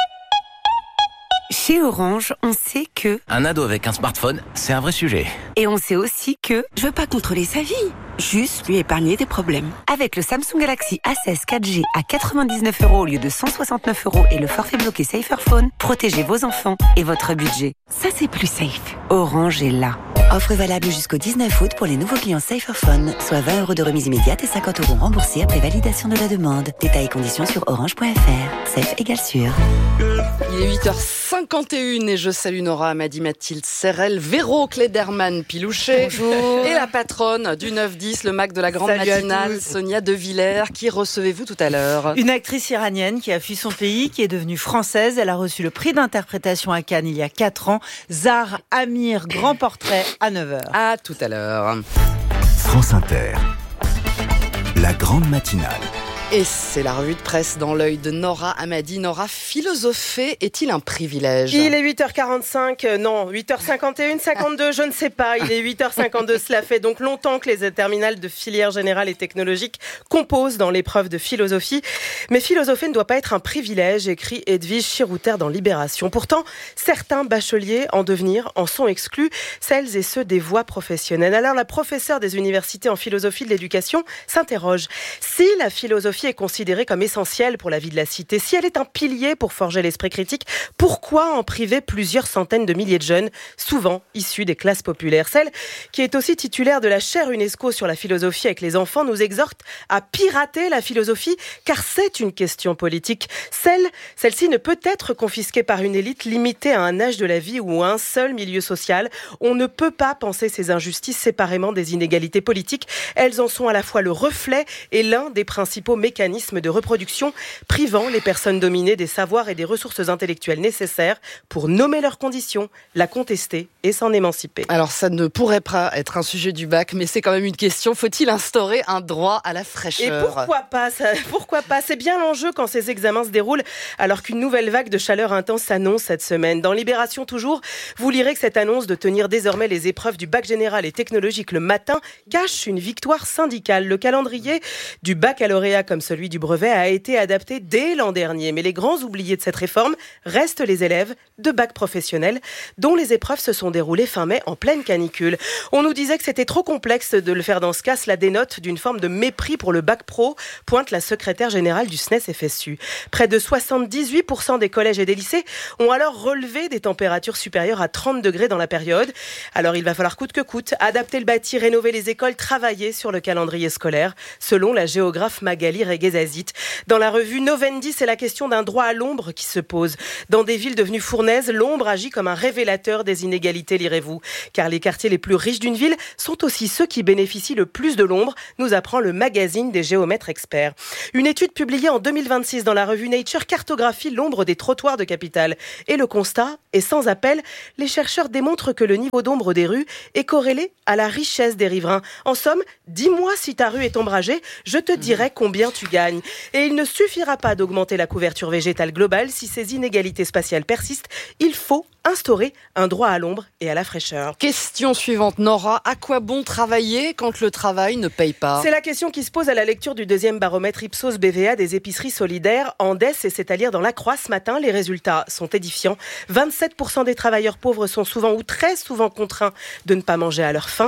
Chez Orange, on sait que...
Un ado avec un smartphone, c'est un vrai sujet.
Et on sait aussi que... Je veux pas contrôler sa vie, juste lui épargner des problèmes. Avec le Samsung Galaxy A16 4G à 99 € au lieu de 169 € et le forfait bloqué Saferphone, protégez vos enfants et votre budget. Ça, c'est plus safe. Orange est là. Offre valable jusqu'au 19 août pour les nouveaux clients Saferphone, soit 20 € de remise immédiate et 50 € remboursés après validation de la demande. Détails et conditions sur orange.fr. Safe égale sûr.
Il est 8h51 et je salue Nora Amadi, Mathilde Serrel, Véro Klederman Pilouchet. Bonjour. Et la patronne du 9-10, le Mac de la grande matinale, Sonia De Villers. Qui recevez-vous tout à l'heure ?
Une actrice iranienne qui a fui son pays, qui est devenue française. Elle a reçu le prix d'interprétation à Cannes il y a 4 ans. Zahra Amir, grand portrait à 9h.
À tout à l'heure.
France Inter, la grande matinale.
Et c'est la revue de presse dans l'œil de Nora Amadi. Nora, philosopher est-il un privilège ?
Il est 8h45, non, 8h51, 52, je ne sais pas. Il est 8h52, cela fait donc longtemps que les terminales de filière générale et technologique composent dans l'épreuve de philosophie. Mais philosopher ne doit pas être un privilège, écrit Edwige Chirouter dans Libération. Pourtant, certains bacheliers en devenir en sont exclus, celles et ceux des voies professionnelles. Alors la professeure des universités en philosophie de l'éducation s'interroge. Si la philosophie philosophie est considérée comme essentielle pour la vie de la cité, si elle est un pilier pour forger l'esprit critique, pourquoi en priver plusieurs centaines de milliers de jeunes, souvent issus des classes populaires? Celle qui est aussi titulaire de la chaire UNESCO sur la philosophie avec les enfants nous exhorte à pirater la philosophie, car c'est une question politique. Celle-ci ne peut être confisquée par une élite limitée à un âge de la vie ou à un seul milieu social. On ne peut pas penser ces injustices séparément des inégalités politiques. Elles en sont à la fois le reflet et l'un des principaux mécanismes de reproduction, privant les personnes dominées des savoirs et des ressources intellectuelles nécessaires pour nommer leurs conditions, la contester et s'en émanciper.
Alors ça ne pourrait pas être un sujet du bac, mais c'est quand même une question. Faut-il instaurer un droit à la fraîcheur?
Et pourquoi pas? C'est bien l'enjeu quand ces examens se déroulent, alors qu'une nouvelle vague de chaleur intense s'annonce cette semaine. Dans Libération toujours, vous lirez que cette annonce de tenir désormais les épreuves du bac général et technologique le matin cache une victoire syndicale. Le calendrier du baccalauréat comme celui du brevet a été adapté dès l'an dernier. Mais les grands oubliés de cette réforme restent les élèves de bac professionnel, dont les épreuves se sont déroulées fin mai en pleine canicule. On nous disait que c'était trop complexe de le faire dans ce cas. Cela dénote d'une forme de mépris pour le bac pro, pointe la secrétaire générale du SNES-FSU. Près de 78% des collèges et des lycées ont alors relevé des températures supérieures à 30 degrés dans la période. Alors il va falloir coûte que coûte adapter le bâti, rénover les écoles, travailler sur le calendrier scolaire, selon la géographe Magali Reguezazit. Dans la revue Novendi, c'est la question d'un droit à l'ombre qui se pose. Dans des villes devenues fournaises, l'ombre agit comme un révélateur des inégalités, lirez-vous. Car les quartiers les plus riches d'une ville sont aussi ceux qui bénéficient le plus de l'ombre, nous apprend le magazine des géomètres experts. Une étude publiée en 2026 dans la revue Nature cartographie l'ombre des trottoirs de capitale. Et le constat est sans appel. Les chercheurs démontrent que le niveau d'ombre des rues est corrélé à la richesse des riverains. En somme, dis-moi si ta rue est ombragée, je te dirai combien tu gagnes. Et il ne suffira pas d'augmenter la couverture végétale globale si ces inégalités spatiales persistent. Il faut instaurer un droit à l'ombre et à la fraîcheur.
Question suivante, Nora. À quoi bon travailler quand le travail ne paye pas?
C'est la question qui se pose à la lecture du deuxième baromètre Ipsos BVA des épiceries solidaires. Andes, et c'est à lire dans La Croix ce matin. Les résultats sont édifiants. 27% des travailleurs pauvres sont souvent ou très souvent contraints de ne pas manger à leur faim.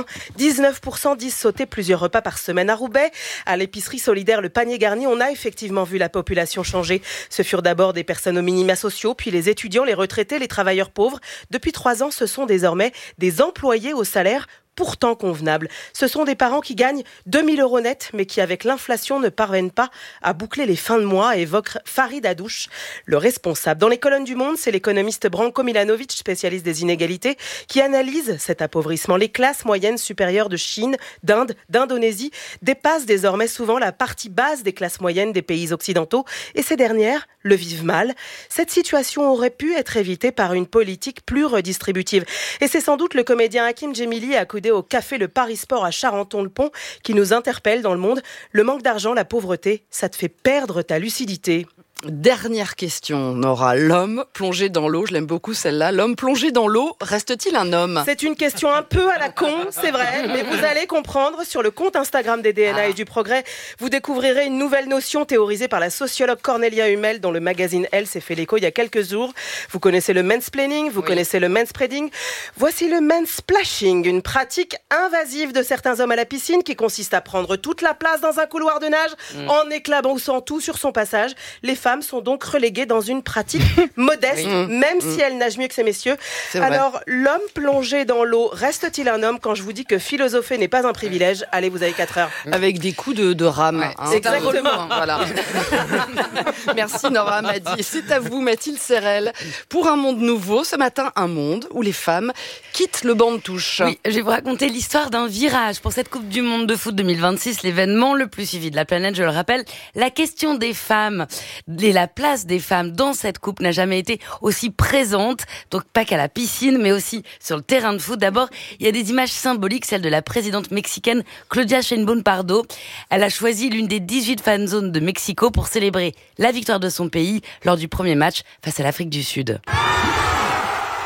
19% disent sauter plusieurs repas par semaine. À Roubaix, à l'épicerie solidaire Le Panier Garni, on a effectivement vu la population changer. Ce furent d'abord des personnes aux minima sociaux, puis les étudiants, les retraités, les travailleurs pauvres. Depuis 3 ans, ce sont désormais des employés au salaire pourtant convenable. Ce sont des parents qui gagnent 2000 € net, mais qui, avec l'inflation, ne parviennent pas à boucler les fins de mois, évoque Farid Adouche, le responsable. Dans les colonnes du Monde, c'est l'économiste Branko Milanovic, spécialiste des inégalités, qui analyse cet appauvrissement. Les classes moyennes supérieures de Chine, d'Inde, d'Indonésie dépassent désormais souvent la partie basse des classes moyennes des pays occidentaux, et ces dernières le vivent mal. Cette situation aurait pu être évitée par une politique plus redistributive. Et c'est sans doute le comédien Hakim Djemili, accoudé au café Le Paris Sport à Charenton-le-Pont, qui nous interpelle dans Le Monde. Le manque d'argent, la pauvreté, ça te fait perdre ta lucidité.
Dernière question, Nora. L'homme plongé dans l'eau, je l'aime beaucoup celle-là. L'homme plongé dans l'eau, reste-t-il un homme?
C'est une question un peu à la con, c'est vrai, mais vous allez comprendre. Sur le compte Instagram des DNA et du Progrès, vous découvrirez une nouvelle notion théorisée par la sociologue Cornelia Hummel, dont le magazine Elle s'est fait l'écho il y a quelques jours. Vous connaissez le mansplaining, vous connaissez le manspreading. Voici le mansplashing, une pratique invasive de certains hommes à la piscine qui consiste à prendre toute la place dans un couloir de nage en éclaboussant tout sur son passage. Les femmes sont donc reléguées dans une pratique modeste, même si elles nagent mieux que ces messieurs. Alors, l'homme plongé dans l'eau, reste-t-il un homme? Quand je vous dis que philosopher n'est pas un privilège, allez, vous avez 4 heures.
Avec des coups de rame.
Hein, exactement.
Voilà. Merci Nora Madi. C'est à vous, Mathilde Serrel. Pour un monde nouveau, ce matin, un monde où les femmes quittent le banc de touche.
Oui, je vais vous raconter l'histoire d'un virage pour cette Coupe du Monde de foot 2026, l'événement le plus suivi de la planète, je le rappelle. La question des femmes et la place des femmes dans cette coupe n'a jamais été aussi présente, donc pas qu'à la piscine, mais aussi sur le terrain de foot. D'abord, il y a des images symboliques, celle de la présidente mexicaine Claudia Sheinbaum Pardo. Elle a choisi l'une des 18 fan zones de Mexico pour célébrer la victoire de son pays lors du premier match face à l'Afrique du Sud.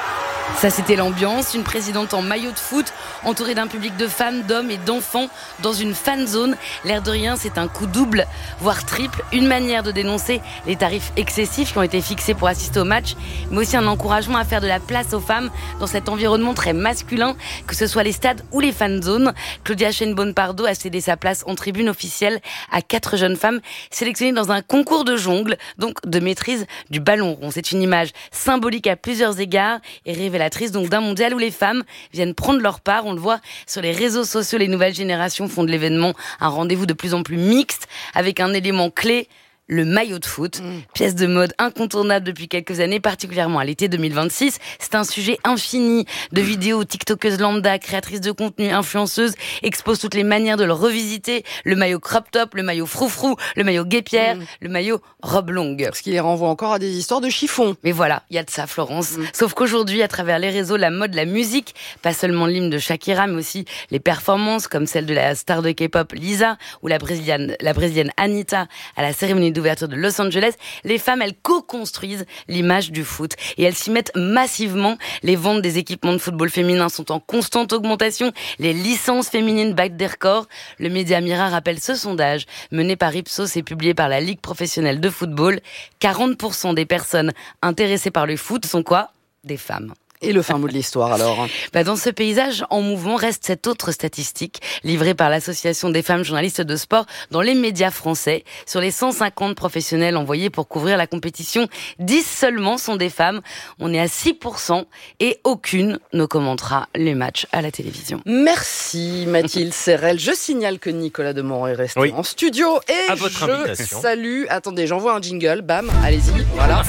Ça, c'était l'ambiance. Une présidente en maillot de foot, entourée d'un public de femmes, d'hommes et d'enfants dans une fan zone. L'air de rien, c'est un coup double, voire triple. Une manière de dénoncer les tarifs excessifs qui ont été fixés pour assister au match, mais aussi un encouragement à faire de la place aux femmes dans cet environnement très masculin, que ce soit les stades ou les fan zones. Claudia Sheinbaum-Pardo a cédé sa place en tribune officielle à 4 jeunes femmes sélectionnées dans un concours de jongle, donc de maîtrise du ballon rond. C'est une image symbolique à plusieurs égards et révélatrice donc d'un mondial où les femmes viennent prendre leur part. On le voit sur les réseaux sociaux, les nouvelles générations font de l'événement un rendez-vous de plus en plus mixte avec un élément clé, le maillot de foot, pièce de mode incontournable depuis quelques années, particulièrement à l'été 2026. C'est un sujet infini de vidéos tiktokeuses lambda, créatrices de contenu, influenceuses, exposent toutes les manières de le revisiter. Le maillot crop top, le maillot froufrou, le maillot guépière, le maillot robe longue.
Parce qu'il les renvoie encore à des histoires de chiffon.
Mais voilà, il y a de ça, Florence. Sauf qu'aujourd'hui, à travers les réseaux, la mode, la musique, pas seulement l'hymne de Shakira, mais aussi les performances comme celle de la star de K-pop Lisa ou la brésilienne Anitta à la cérémonie d'ouverture de Los Angeles, les femmes, elles co-construisent l'image du foot et elles s'y mettent massivement. Les ventes des équipements de football féminin sont en constante augmentation. Les licences féminines battent des records. Le média Mirror rappelle ce sondage mené par Ipsos et publié par la Ligue professionnelle de football. 40% des personnes intéressées par le foot sont quoi ? Des femmes.
Et le fin mot de l'histoire alors ?
Dans ce paysage en mouvement reste cette autre statistique livrée par l'Association des femmes journalistes de sport dans les médias français. Sur les 150 professionnels envoyés pour couvrir la compétition, 10 seulement sont des femmes. On est à 6% et aucune ne commentera les matchs à la télévision.
Merci Mathilde Serrel. Je signale que Nicolas Demorand est resté en studio et
à votre invitation.
Salue. Attendez, j'envoie un jingle. Bam, allez-y. Voilà.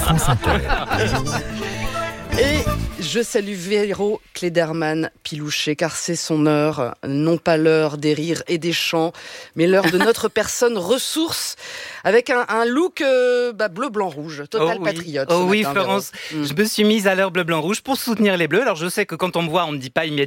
Et je salue Véro Klederman-Pilouchet, car c'est son heure, non pas l'heure des rires et des chants, mais l'heure de notre personne ressource, avec un look bleu, blanc, rouge, total patriote.
Oh oui, Florence, je me suis mise à l'heure bleu, blanc, rouge pour soutenir les Bleus. Alors je sais que quand on me voit, on ne me dit pas immédiatement